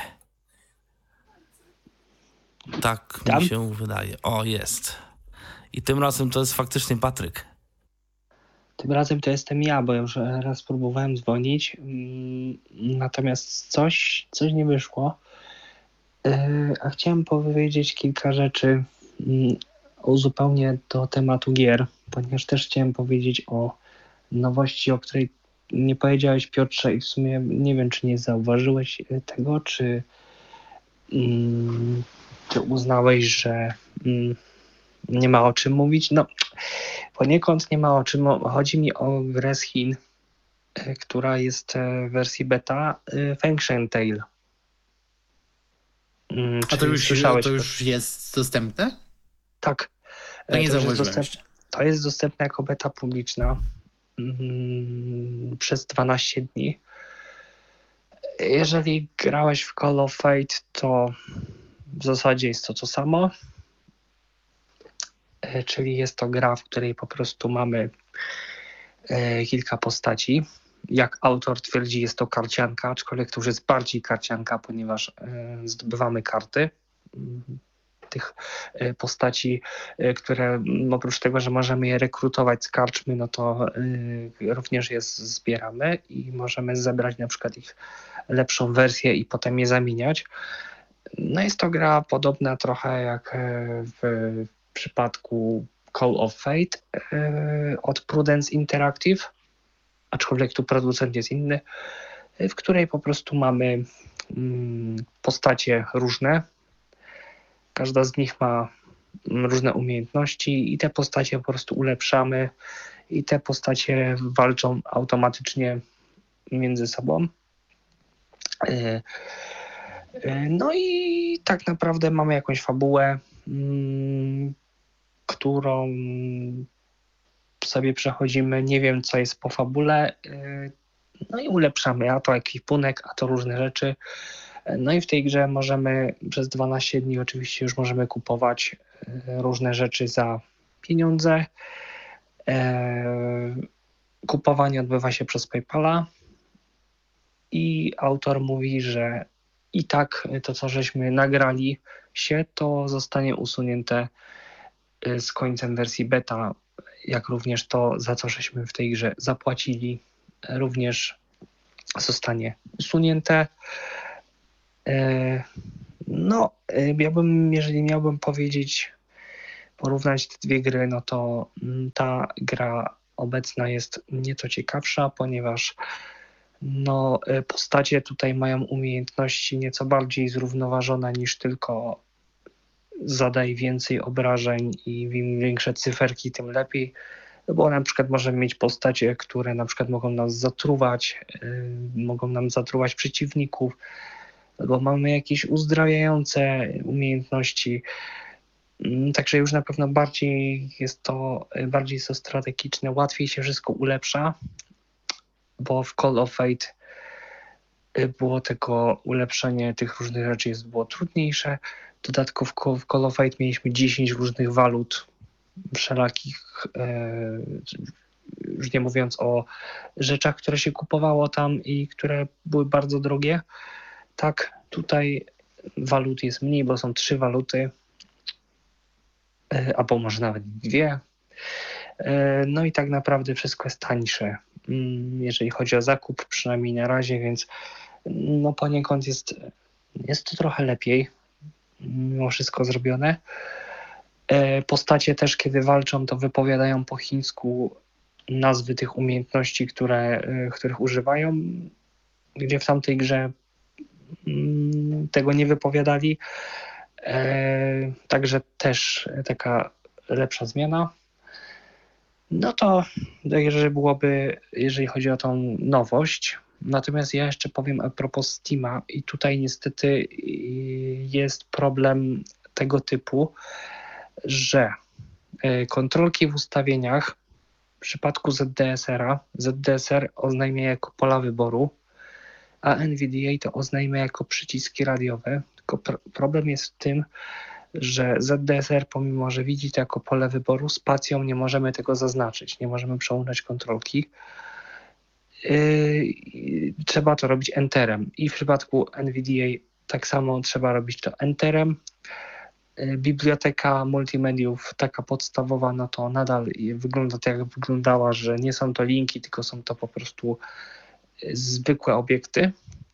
Tak Tam? mi się wydaje. O, jest. I tym razem to jest faktycznie Patryk. Tym razem to jestem ja, bo już raz próbowałem dzwonić, natomiast coś, coś nie wyszło. A chciałem powiedzieć kilka rzeczy uzupełnię do tematu gier, ponieważ też chciałem powiedzieć o nowości, o której nie powiedziałeś, Piotrze, i w sumie nie wiem, czy nie zauważyłeś tego, czy, czy uznałeś, że nie ma o czym mówić. No, poniekąd nie ma o czym. Chodzi mi o grę z Chin, która jest w wersji beta, Feng Shen Tale. A to już, to już jest dostępne? Tak. To nie to, zauważyłem jest dostęp, to jest dostępne jako beta publiczna mm, przez dwanaście dni. Jeżeli grałeś w Call of Fate, to w zasadzie jest to to samo. Czyli jest to gra, w której po prostu mamy e, kilka postaci. Jak autor twierdzi, jest to karcianka, aczkolwiek to już jest bardziej karcianka, ponieważ e, zdobywamy karty m, tych e, postaci, e, które m, oprócz tego, że możemy je rekrutować z karczmy, no to e, również je zbieramy i możemy zebrać na przykład ich lepszą wersję i potem je zamieniać. No jest to gra podobna trochę jak w w przypadku Call of Fate yy, od Prudence Interactive, aczkolwiek tu producent jest inny, yy, w której po prostu mamy yy, postacie różne. Każda z nich ma yy, różne umiejętności i te postacie po prostu ulepszamy i te postacie walczą automatycznie między sobą. Yy, yy, no i tak naprawdę mamy jakąś fabułę, yy, którą sobie przechodzimy, nie wiem co jest po fabule, no i ulepszamy, a to ekwipunek, a to różne rzeczy. No i w tej grze możemy przez dwanaście dni oczywiście już możemy kupować różne rzeczy za pieniądze. Kupowanie odbywa się przez PayPala i autor mówi, że i tak to, co żeśmy nagrali się, to zostanie usunięte z końcem wersji beta, jak również to, za co żeśmy w tej grze zapłacili, również zostanie usunięte. No, ja bym, jeżeli miałbym powiedzieć, porównać te dwie gry, no to ta gra obecna jest nieco ciekawsza, ponieważ no, postacie tutaj mają umiejętności nieco bardziej zrównoważone niż tylko zadaj więcej obrażeń i im większe cyferki, tym lepiej. No bo na przykład możemy mieć postacie, które na przykład mogą nas zatruwać, yy, mogą nam zatruwać przeciwników, bo mamy jakieś uzdrawiające umiejętności. Yy, także już na pewno bardziej jest to, bardziej jest to strategiczne, łatwiej się wszystko ulepsza, bo w Call of Fate było tego ulepszenie tych różnych rzeczy jest, było trudniejsze. Dodatkowo w Call of Fate mieliśmy dziesięć różnych walut, wszelakich, już nie mówiąc o rzeczach, które się kupowało tam i które były bardzo drogie. Tak, tutaj walut jest mniej, bo są trzy waluty, albo może nawet dwie. No i tak naprawdę wszystko jest tańsze, jeżeli chodzi o zakup, przynajmniej na razie, więc no poniekąd jest, jest to trochę lepiej, mimo wszystko zrobione. Postacie też, kiedy walczą, to wypowiadają po chińsku nazwy tych umiejętności, które, których używają, gdzie w tamtej grze tego nie wypowiadali. Także też taka lepsza zmiana. No to jeżeli byłoby, jeżeli chodzi o tą nowość. Natomiast ja jeszcze powiem a propos Steama i tutaj niestety jest problem tego typu, że kontrolki w ustawieniach w przypadku Z D S R-a, Z D S R oznajmia jako pola wyboru, a N V D A to oznajmia jako przyciski radiowe. Tylko pr- problem jest w tym, że Z D S R, pomimo że widzi to jako pole wyboru, spacją nie możemy tego zaznaczyć, nie możemy przełączać kontrolki. Yy, trzeba to robić Enterem i w przypadku N V D A tak samo trzeba robić to Enterem. Yy, biblioteka multimediów, taka podstawowa, no to nadal wygląda tak, jak wyglądała, że nie są to linki, tylko są to po prostu zwykłe obiekty.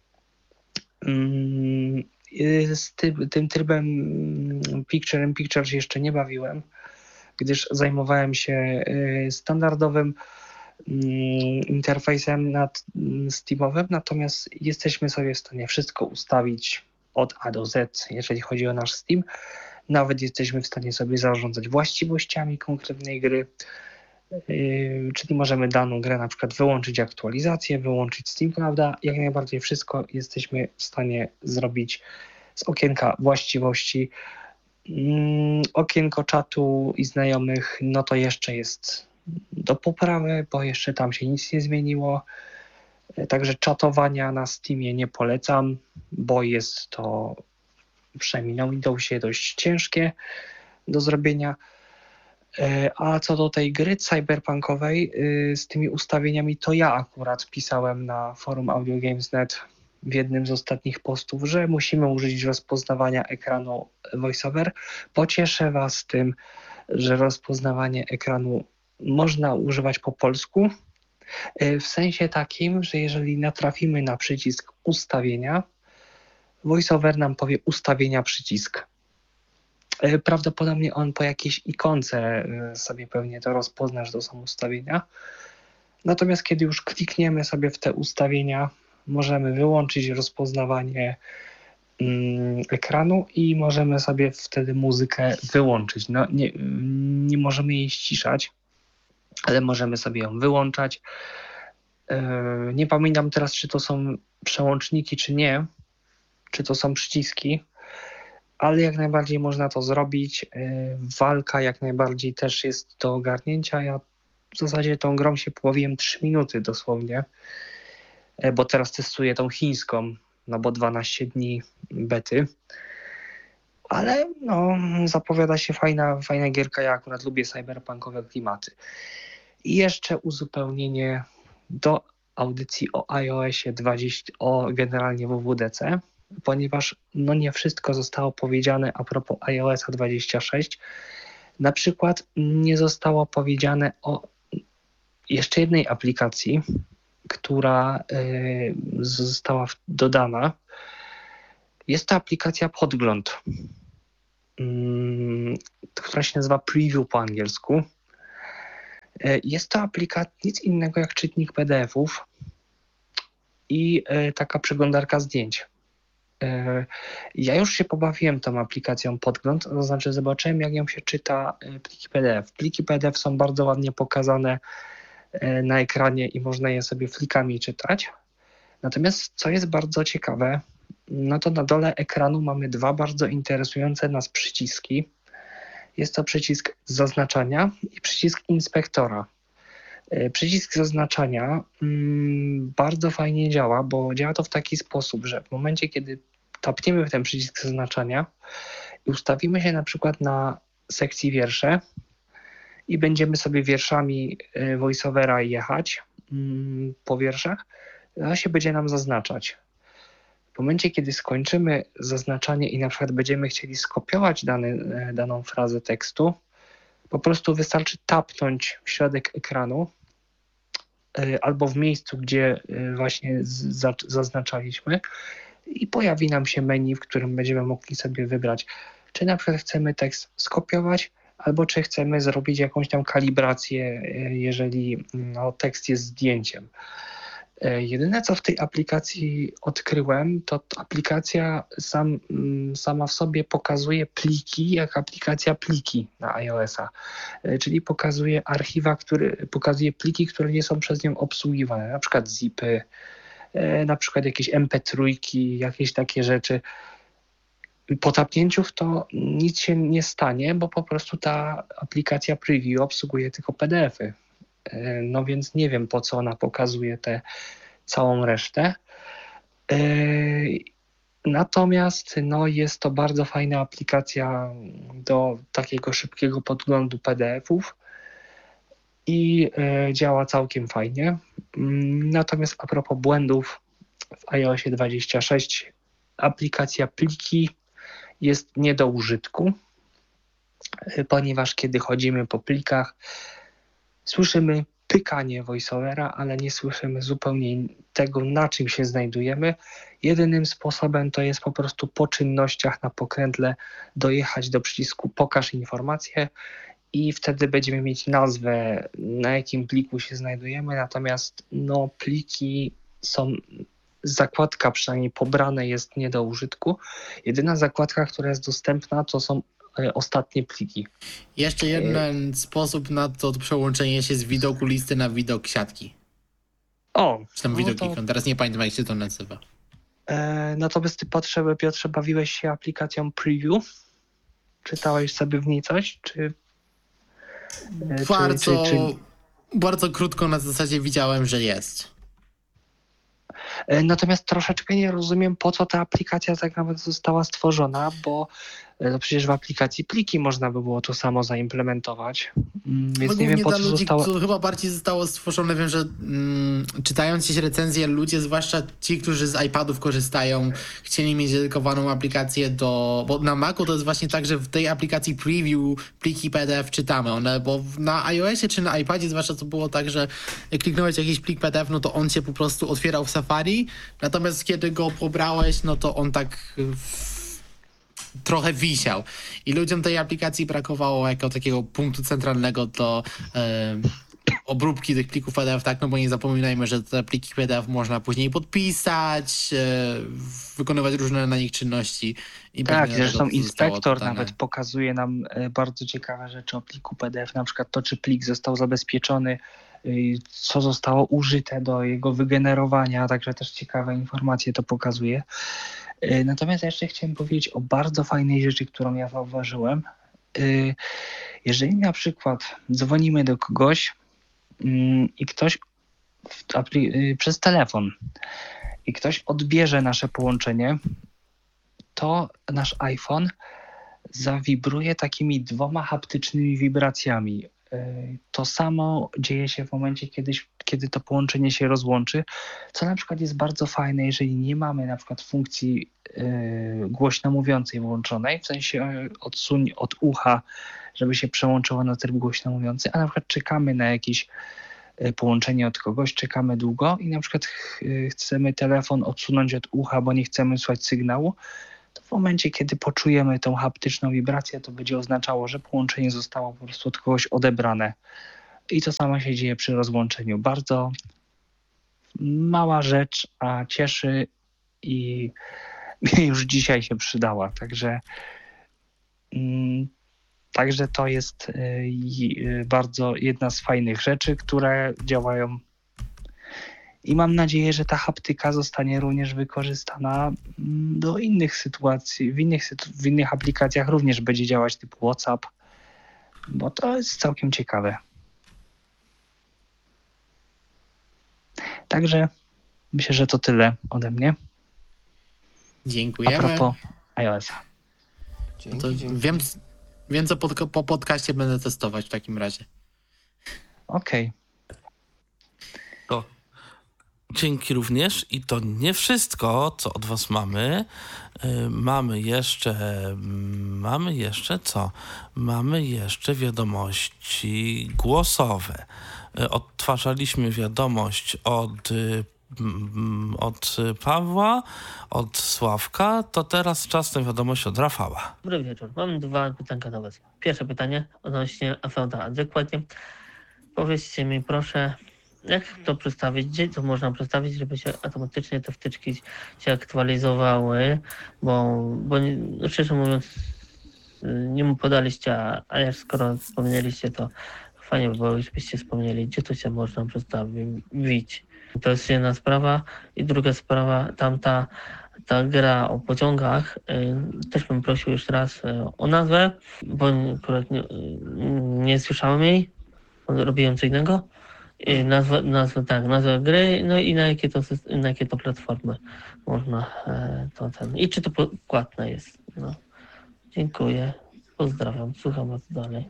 Yy, z tym, tym trybem Picture in Picture się jeszcze nie bawiłem, gdyż zajmowałem się yy, standardowym interfejsem nad Steamowym, natomiast jesteśmy sobie w stanie wszystko ustawić od A do Z, jeżeli chodzi o nasz Steam. Nawet jesteśmy w stanie sobie zarządzać właściwościami konkretnej gry, yy, czyli możemy daną grę na przykład wyłączyć aktualizację, wyłączyć Steam, prawda? Jak najbardziej wszystko jesteśmy w stanie zrobić z okienka właściwości. Yy, okienko czatu i znajomych, no to jeszcze jest do poprawy, bo jeszcze tam się nic nie zmieniło. Także czatowania na Steamie nie polecam, bo jest to przynajmniej na Windowsie dość ciężkie do zrobienia. A co do tej gry cyberpunkowej z tymi ustawieniami, to ja akurat pisałem na forum Audio Games kropka net w jednym z ostatnich postów, że musimy użyć rozpoznawania ekranu VoiceOver. Pocieszę Was tym, że rozpoznawanie ekranu można używać po polsku, w sensie takim, że jeżeli natrafimy na przycisk ustawienia, VoiceOver nam powie ustawienia przycisk. Prawdopodobnie on po jakiejś ikonce sobie pewnie to rozpozna, że to są ustawienia. Natomiast kiedy już klikniemy sobie w te ustawienia, możemy wyłączyć rozpoznawanie mm, ekranu i możemy sobie wtedy muzykę wyłączyć. No, nie, nie możemy jej ściszać, ale możemy sobie ją wyłączać. Nie pamiętam teraz, czy to są przełączniki, czy nie, czy to są przyciski, ale jak najbardziej można to zrobić. Walka jak najbardziej też jest do ogarnięcia. Ja w zasadzie tą grą się pobawiłem trzy minuty dosłownie, bo teraz testuję tą chińską, no bo dwanaście dni bety. Ale no, zapowiada się fajna, fajna gierka, ja akurat lubię cyberpunkowe klimaty. I jeszcze uzupełnienie do audycji o iOSie dwadzieścia, o generalnie W W D C, ponieważ no nie wszystko zostało powiedziane a propos iOSa dwadzieścia sześć. Na przykład nie zostało powiedziane o jeszcze jednej aplikacji, która y, została dodana. Jest to aplikacja Podgląd, y, która się nazywa Preview po angielsku. Y, jest to aplikacja nic innego jak czytnik P D F-ów i y, taka przeglądarka zdjęć. Ja już się pobawiłem tą aplikacją Podgląd, to znaczy zobaczyłem, jak ją się czyta pliki P D F. Pliki P D F są bardzo ładnie pokazane na ekranie i można je sobie flikami czytać. Natomiast co jest bardzo ciekawe, no to na dole ekranu mamy dwa bardzo interesujące nas przyciski. Jest to przycisk zaznaczania i przycisk inspektora. Przycisk zaznaczania mm, bardzo fajnie działa, bo działa to w taki sposób, że w momencie, kiedy tapniemy w ten przycisk zaznaczania i ustawimy się na przykład na sekcji wiersze i będziemy sobie wierszami voiceovera jechać mm, po wierszach, to się będzie nam zaznaczać. W momencie, kiedy skończymy zaznaczanie i na przykład będziemy chcieli skopiować dany, daną frazę tekstu, po prostu wystarczy tapnąć w środek ekranu albo w miejscu, gdzie właśnie zaznaczaliśmy i pojawi nam się menu, w którym będziemy mogli sobie wybrać, czy na przykład chcemy tekst skopiować, albo czy chcemy zrobić jakąś tam kalibrację, jeżeli no, tekst jest zdjęciem. Jedyne, co w tej aplikacji odkryłem, to aplikacja sam, sama w sobie pokazuje pliki, jak aplikacja pliki na iOS-a. Czyli pokazuje archiwa, które, pokazuje pliki, które nie są przez nią obsługiwane, na przykład zipy, na przykład jakieś em pe trzy, jakieś takie rzeczy. Po tapnięciu w to nic się nie stanie, bo po prostu ta aplikacja Preview obsługuje tylko P D F-y. No więc nie wiem, po co ona pokazuje tę całą resztę. Natomiast no, jest to bardzo fajna aplikacja do takiego szybkiego podglądu P D F-ów i działa całkiem fajnie. Natomiast a propos błędów w iOSie dwadzieścia sześć, aplikacja pliki jest nie do użytku, ponieważ kiedy chodzimy po plikach, słyszymy pykanie voiceovera, ale nie słyszymy zupełnie tego, na czym się znajdujemy. Jedynym sposobem to jest po prostu po czynnościach na pokrętle dojechać do przycisku pokaż informacje i wtedy będziemy mieć nazwę, na jakim pliku się znajdujemy, natomiast no, pliki są, zakładka przynajmniej pobrane jest nie do użytku. Jedyna zakładka, która jest dostępna, to są ostatnie pliki. Jeszcze jeden sposób na to przełączenie się z widoku listy na widok siatki. O! Czy tam no widok to... ikon. Teraz nie pamiętam, jak się to nazywa. E, natomiast ty, Piotrze, Piotrze, bawiłeś się aplikacją Preview? Czytałeś sobie w niej coś? Czy... Bardzo, czy, czy, czy... bardzo krótko na zasadzie widziałem, że jest. Natomiast troszeczkę nie rozumiem, po co ta aplikacja tak naprawdę została stworzona, bo no przecież w aplikacji pliki można by było to samo zaimplementować. Więc no, nie wiem, po co ludzi, zostało... To chyba bardziej zostało stworzone, wiem, że mm, czytając gdzieś recenzje, ludzie, zwłaszcza ci, którzy z iPadów korzystają, chcieli mieć dedykowaną aplikację do... Bo na Macu to jest właśnie tak, że w tej aplikacji Preview pliki P D F czytamy. One, bo na iOSie czy na iPadzie zwłaszcza to było tak, że jak kliknąłeś jakiś plik P D F, no to on się po prostu otwierał w Safari, natomiast kiedy go pobrałeś, no to on tak... W... trochę wisiał. I ludziom tej aplikacji brakowało jako takiego punktu centralnego do e, obróbki tych plików P D F, tak? No bo nie zapominajmy, że te pliki P D F można później podpisać, e, wykonywać różne na nich czynności. I tak, zresztą inspektor nawet pokazuje nam bardzo ciekawe rzeczy o pliku P D F, na przykład to, czy plik został zabezpieczony, co zostało użyte do jego wygenerowania, także też ciekawe informacje to pokazuje. Natomiast jeszcze chciałem powiedzieć o bardzo fajnej rzeczy, którą ja zauważyłem. Jeżeli na przykład dzwonimy do kogoś i ktoś w apli- przez telefon i ktoś odbierze nasze połączenie, to nasz iPhone zawibruje takimi dwoma haptycznymi wibracjami. To samo dzieje się w momencie, kiedy, kiedy to połączenie się rozłączy, co na przykład jest bardzo fajne, jeżeli nie mamy na przykład funkcji yy, głośno mówiącej włączonej, w sensie odsuń od ucha, żeby się przełączyło na tryb głośno mówiący, a na przykład czekamy na jakieś połączenie od kogoś, czekamy długo i na przykład ch- chcemy telefon odsunąć od ucha, bo nie chcemy słyszeć sygnału, to w momencie, kiedy poczujemy tą haptyczną wibrację, to będzie oznaczało, że połączenie zostało po prostu od kogoś odebrane. I to samo się dzieje przy rozłączeniu. Bardzo mała rzecz, a cieszy i już dzisiaj się przydała. Także, mm, także to jest y, y, bardzo jedna z fajnych rzeczy, które działają. I mam nadzieję, że ta haptyka zostanie również wykorzystana do innych sytuacji, w innych, sytu- w innych aplikacjach również będzie działać typu WhatsApp, bo to jest całkiem ciekawe. Także myślę, że to tyle ode mnie. Dziękujemy. A propos iOS-a. Dzięki, To dzięki. wiem, wiem co pod, po podcaście będę testować w takim razie. Okej. To dzięki również i to nie wszystko, co od was mamy. Yy, mamy jeszcze, mamy jeszcze co? Mamy jeszcze wiadomości głosowe. Yy, odtwarzaliśmy wiadomość od, yy, mm, od Pawła, od Sławka, to teraz czas na wiadomość od Rafała. Dobry wieczór. Mam dwa pytanka do was. Pierwsze pytanie odnośnie Afronta. Dokładnie powiedzcie mi proszę, jak to przedstawić, gdzie to można przedstawić, żeby się automatycznie te wtyczki się aktualizowały, bo, bo nie, no szczerze mówiąc nie mu podaliście, a, a jak skoro wspomnieliście, to fajnie by było, żebyście wspomnieli, gdzie to się można przedstawić. To jest jedna sprawa i druga sprawa, tamta ta gra o pociągach, y, też bym prosił już raz y, o nazwę, bo akurat nie, y, nie słyszałem jej, robiłem co innego. Y, nazwę, nazwę, tak, nazwę gry, no i na jakie to, na jakie to platformy można y, to ten. I czy to płatne jest. No. Dziękuję, pozdrawiam, słucham was dalej.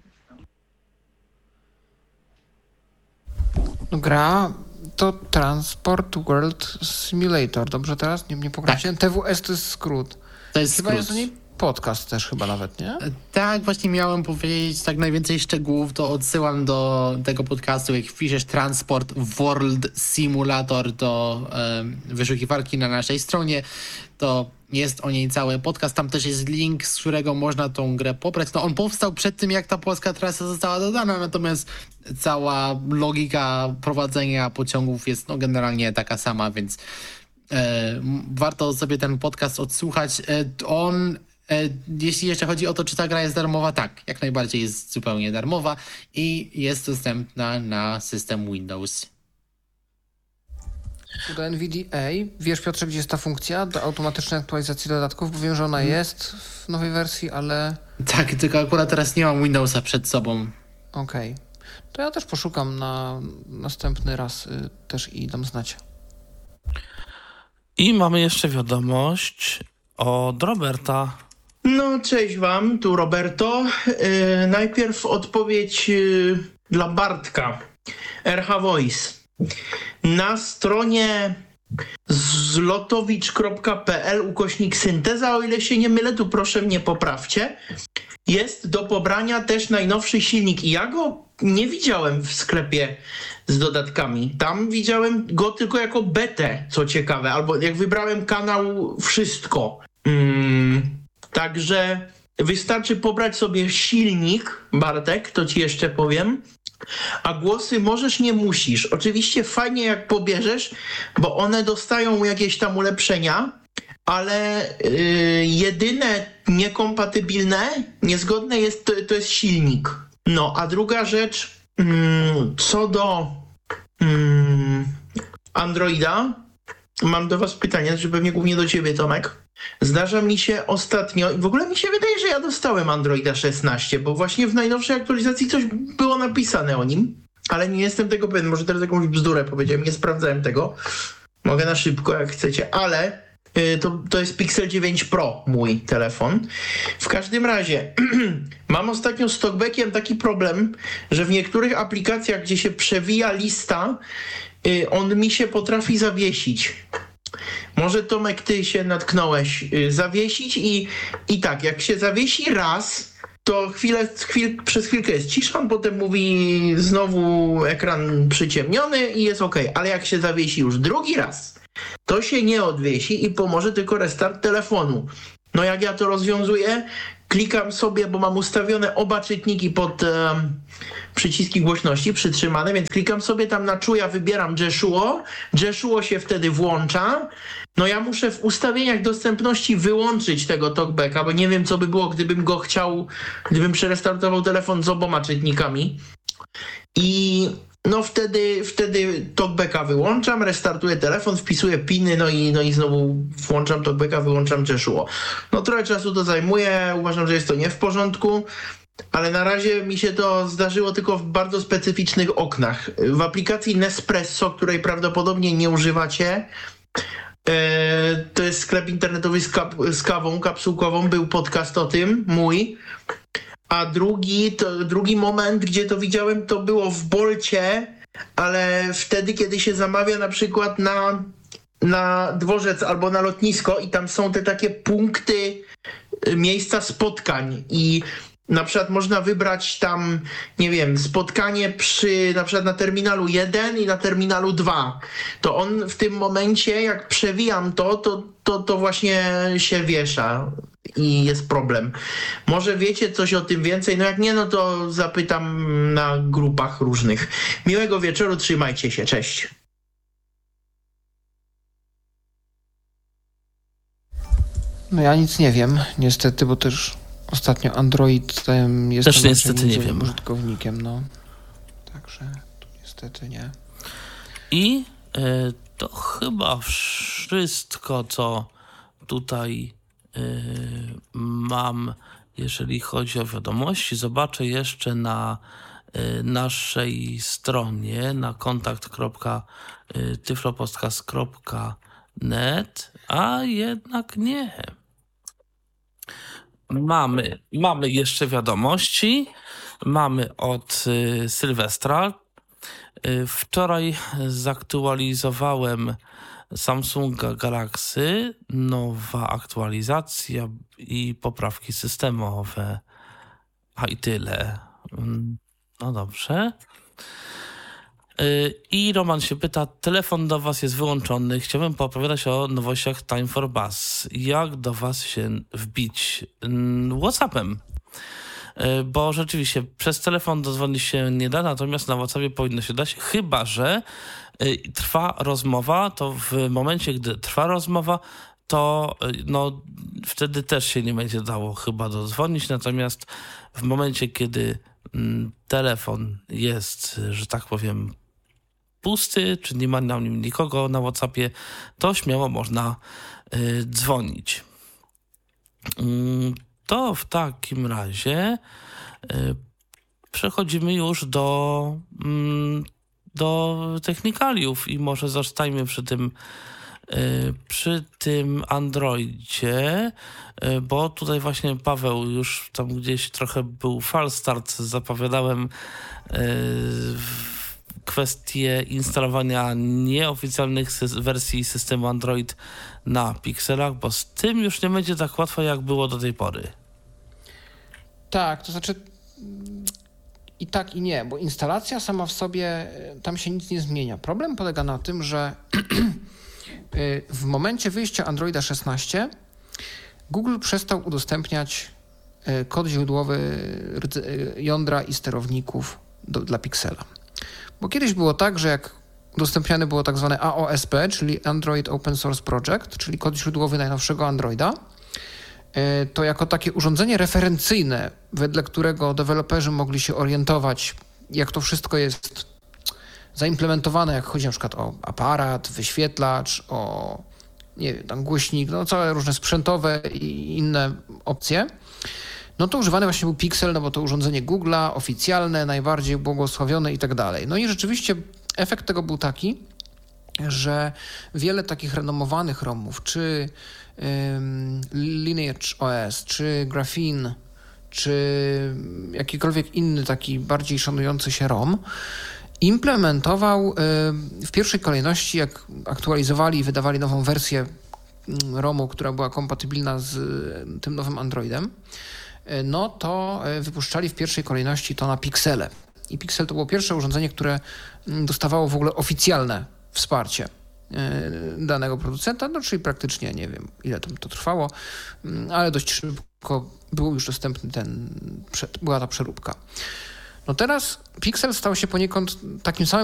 Gra to Transport World Simulator. Dobrze teraz? Nie, nie pokreślam. T W S to jest skrót. To jest Chyba skrót. jest o niej podcast też chyba nawet, nie? Tak, właśnie miałem powiedzieć tak najwięcej szczegółów, to odsyłam do tego podcastu, jak wpiszesz Transport World Simulator do um, wyszukiwarki na naszej stronie, to jest o niej cały podcast, tam też jest link, z którego można tą grę pobrać. No on powstał przed tym, jak ta polska trasa została dodana, natomiast cała logika prowadzenia pociągów jest no generalnie taka sama, więc e, warto sobie ten podcast odsłuchać. E, on Jeśli jeszcze chodzi o to, czy ta gra jest darmowa, tak, jak najbardziej jest zupełnie darmowa i jest dostępna na system Windows. Do N V D A. Wiesz, Piotrze, gdzie jest ta funkcja do automatycznej aktualizacji dodatków? Bo wiem, że ona jest w nowej wersji, ale... Tak, tylko akurat teraz nie mam Windowsa przed sobą. Okej. Okay. To ja też poszukam na następny raz y, też i dam znać. I mamy jeszcze wiadomość od Roberta. No, cześć wam, tu Roberto. Yy, najpierw odpowiedź yy, dla Bartka. R H Voice. Na stronie zlotowicz kropka p l ukośnik synteza, o ile się nie mylę, tu proszę mnie poprawcie, jest do pobrania też najnowszy silnik i ja go nie widziałem w sklepie z dodatkami. Tam widziałem go tylko jako betę, co ciekawe, albo jak wybrałem kanał wszystko. Mm. Także wystarczy pobrać sobie silnik, Bartek, to ci jeszcze powiem, a głosy możesz, nie musisz. Oczywiście fajnie jak pobierzesz, bo one dostają jakieś tam ulepszenia, ale yy, jedyne niekompatybilne, niezgodne jest, to, to jest silnik. No, a druga rzecz, yy, co do yy, Androida, mam do was pytanie, że pewnie głównie do ciebie, Tomek. Zdarza mi się ostatnio, i w ogóle mi się wydaje, że ja dostałem Androida szesnaście, bo właśnie w najnowszej aktualizacji coś było napisane o nim. ale nie jestem tego pewien, może teraz jakąś bzdurę powiedziałem, nie sprawdzałem tego. Mogę na szybko, jak chcecie, ale yy, to, to jest Pixel dziewięć Pro, mój telefon. W każdym razie mam ostatnio z talkbackiem taki problem, że w niektórych aplikacjach, gdzie się przewija lista, yy, on mi się potrafi zawiesić. Może, Tomek, ty się natknąłeś, yy, zawiesić i, i tak, jak się zawiesi raz, to chwilę, chwil, przez chwilkę jest cisza, on potem mówi znowu ekran przyciemniony i jest ok. Ale jak się zawiesi już drugi raz, to się nie odwiesi i pomoże tylko restart telefonu. No jak ja to rozwiązuję? Klikam sobie, bo mam ustawione oba czytniki pod um, przyciski głośności przytrzymane, więc klikam sobie tam na czuja, wybieram Jeshuo. Jeshuo się wtedy włącza. No ja muszę w ustawieniach dostępności wyłączyć tego talkbacka, bo nie wiem, co by było, gdybym go chciał, gdybym przerestartował telefon z oboma czytnikami. I no wtedy, wtedy talkbacka wyłączam, restartuję telefon, wpisuję piny, no i, no i znowu włączam talkbacka, wyłączam Jeshuo. No trochę czasu to zajmuje, uważam, że jest to nie w porządku, ale na razie mi się to zdarzyło tylko w bardzo specyficznych oknach. W aplikacji Nespresso, której prawdopodobnie nie używacie, to jest sklep internetowy z, kap, z kawą kapsułkową, był podcast o tym, mój. A drugi, to, drugi moment, gdzie to widziałem, to było w Bolcie, ale wtedy, kiedy się zamawia na przykład na, na dworzec albo na lotnisko i tam są te takie punkty, miejsca spotkań i na przykład można wybrać tam, nie wiem, spotkanie przy, na przykład na terminalu jeden i na terminalu dwa. To on w tym momencie, jak przewijam to, to, to, to właśnie się wiesza i jest problem. Może wiecie coś o tym więcej? No jak nie, no to zapytam na grupach różnych. Miłego wieczoru, trzymajcie się, cześć. No ja nic nie wiem, niestety, bo też ostatnio Android um, jest też niestety nie wiem. użytkownikiem, no. Także tu niestety nie. I y, to chyba wszystko, co tutaj y, mam, jeżeli chodzi o wiadomości. Zobaczę jeszcze na y, naszej stronie, na kontakt kropka tyflopodcast kropka net, a jednak nie. Mamy, mamy jeszcze wiadomości. Mamy od y, Sylwestra. Y, wczoraj zaktualizowałem Samsunga Galaxy. Nowa aktualizacja i poprawki systemowe. A i tyle. No dobrze. I Roman się pyta, telefon do was jest wyłączony, chciałbym poopowiadać o nowościach Time for Buzz. Jak do was się wbić? WhatsAppem. Bo rzeczywiście przez telefon dodzwonić się nie da, natomiast na WhatsAppie powinno się dać, chyba że trwa rozmowa, to w momencie, gdy trwa rozmowa, to no, wtedy też się nie będzie dało chyba dodzwonić, natomiast w momencie, kiedy telefon jest, że tak powiem, pusty, czy nie ma na nim nikogo na WhatsAppie, to śmiało można y, dzwonić. Y, to w takim razie y, przechodzimy już do, y, do technikaliów i może zostajmy przy tym y, przy tym Androidzie, y, bo tutaj właśnie Paweł już tam gdzieś trochę był false start, zapowiadałem y, kwestię instalowania nieoficjalnych sy- wersji systemu Android na Pixelach, bo z tym już nie będzie tak łatwo, jak było do tej pory. Tak, to znaczy i tak i nie, bo instalacja sama w sobie, tam się nic nie zmienia. Problem polega na tym, że w momencie wyjścia Androida szesnaście Google przestał udostępniać kod źródłowy jądra i sterowników do, dla Pixela. Bo kiedyś było tak, że jak udostępniane było tak zwane A O S P, czyli Android Open Source Project, czyli kod źródłowy najnowszego Androida, to jako takie urządzenie referencyjne, wedle którego deweloperzy mogli się orientować, jak to wszystko jest zaimplementowane, jak chodzi na przykład o aparat, wyświetlacz, o nie wiem, tam głośnik, no całe różne sprzętowe i inne opcje, no to używany właśnie był Pixel, no bo to urządzenie Google'a, oficjalne, najbardziej błogosławione i tak dalej. No i rzeczywiście efekt tego był taki, że wiele takich renomowanych ROMów, czy um, Lineage O S, czy Graphene, czy jakikolwiek inny taki bardziej szanujący się ROM, implementował w pierwszej kolejności, jak aktualizowali i wydawali nową wersję ROMu, która była kompatybilna z tym nowym Androidem, no to wypuszczali w pierwszej kolejności to na Pixele. I Pixel to było pierwsze urządzenie, które dostawało w ogóle oficjalne wsparcie danego producenta, no czyli praktycznie nie wiem, ile tam to trwało, ale dość szybko był już dostępny ten, była ta przeróbka. No teraz Pixel stał się poniekąd takim samym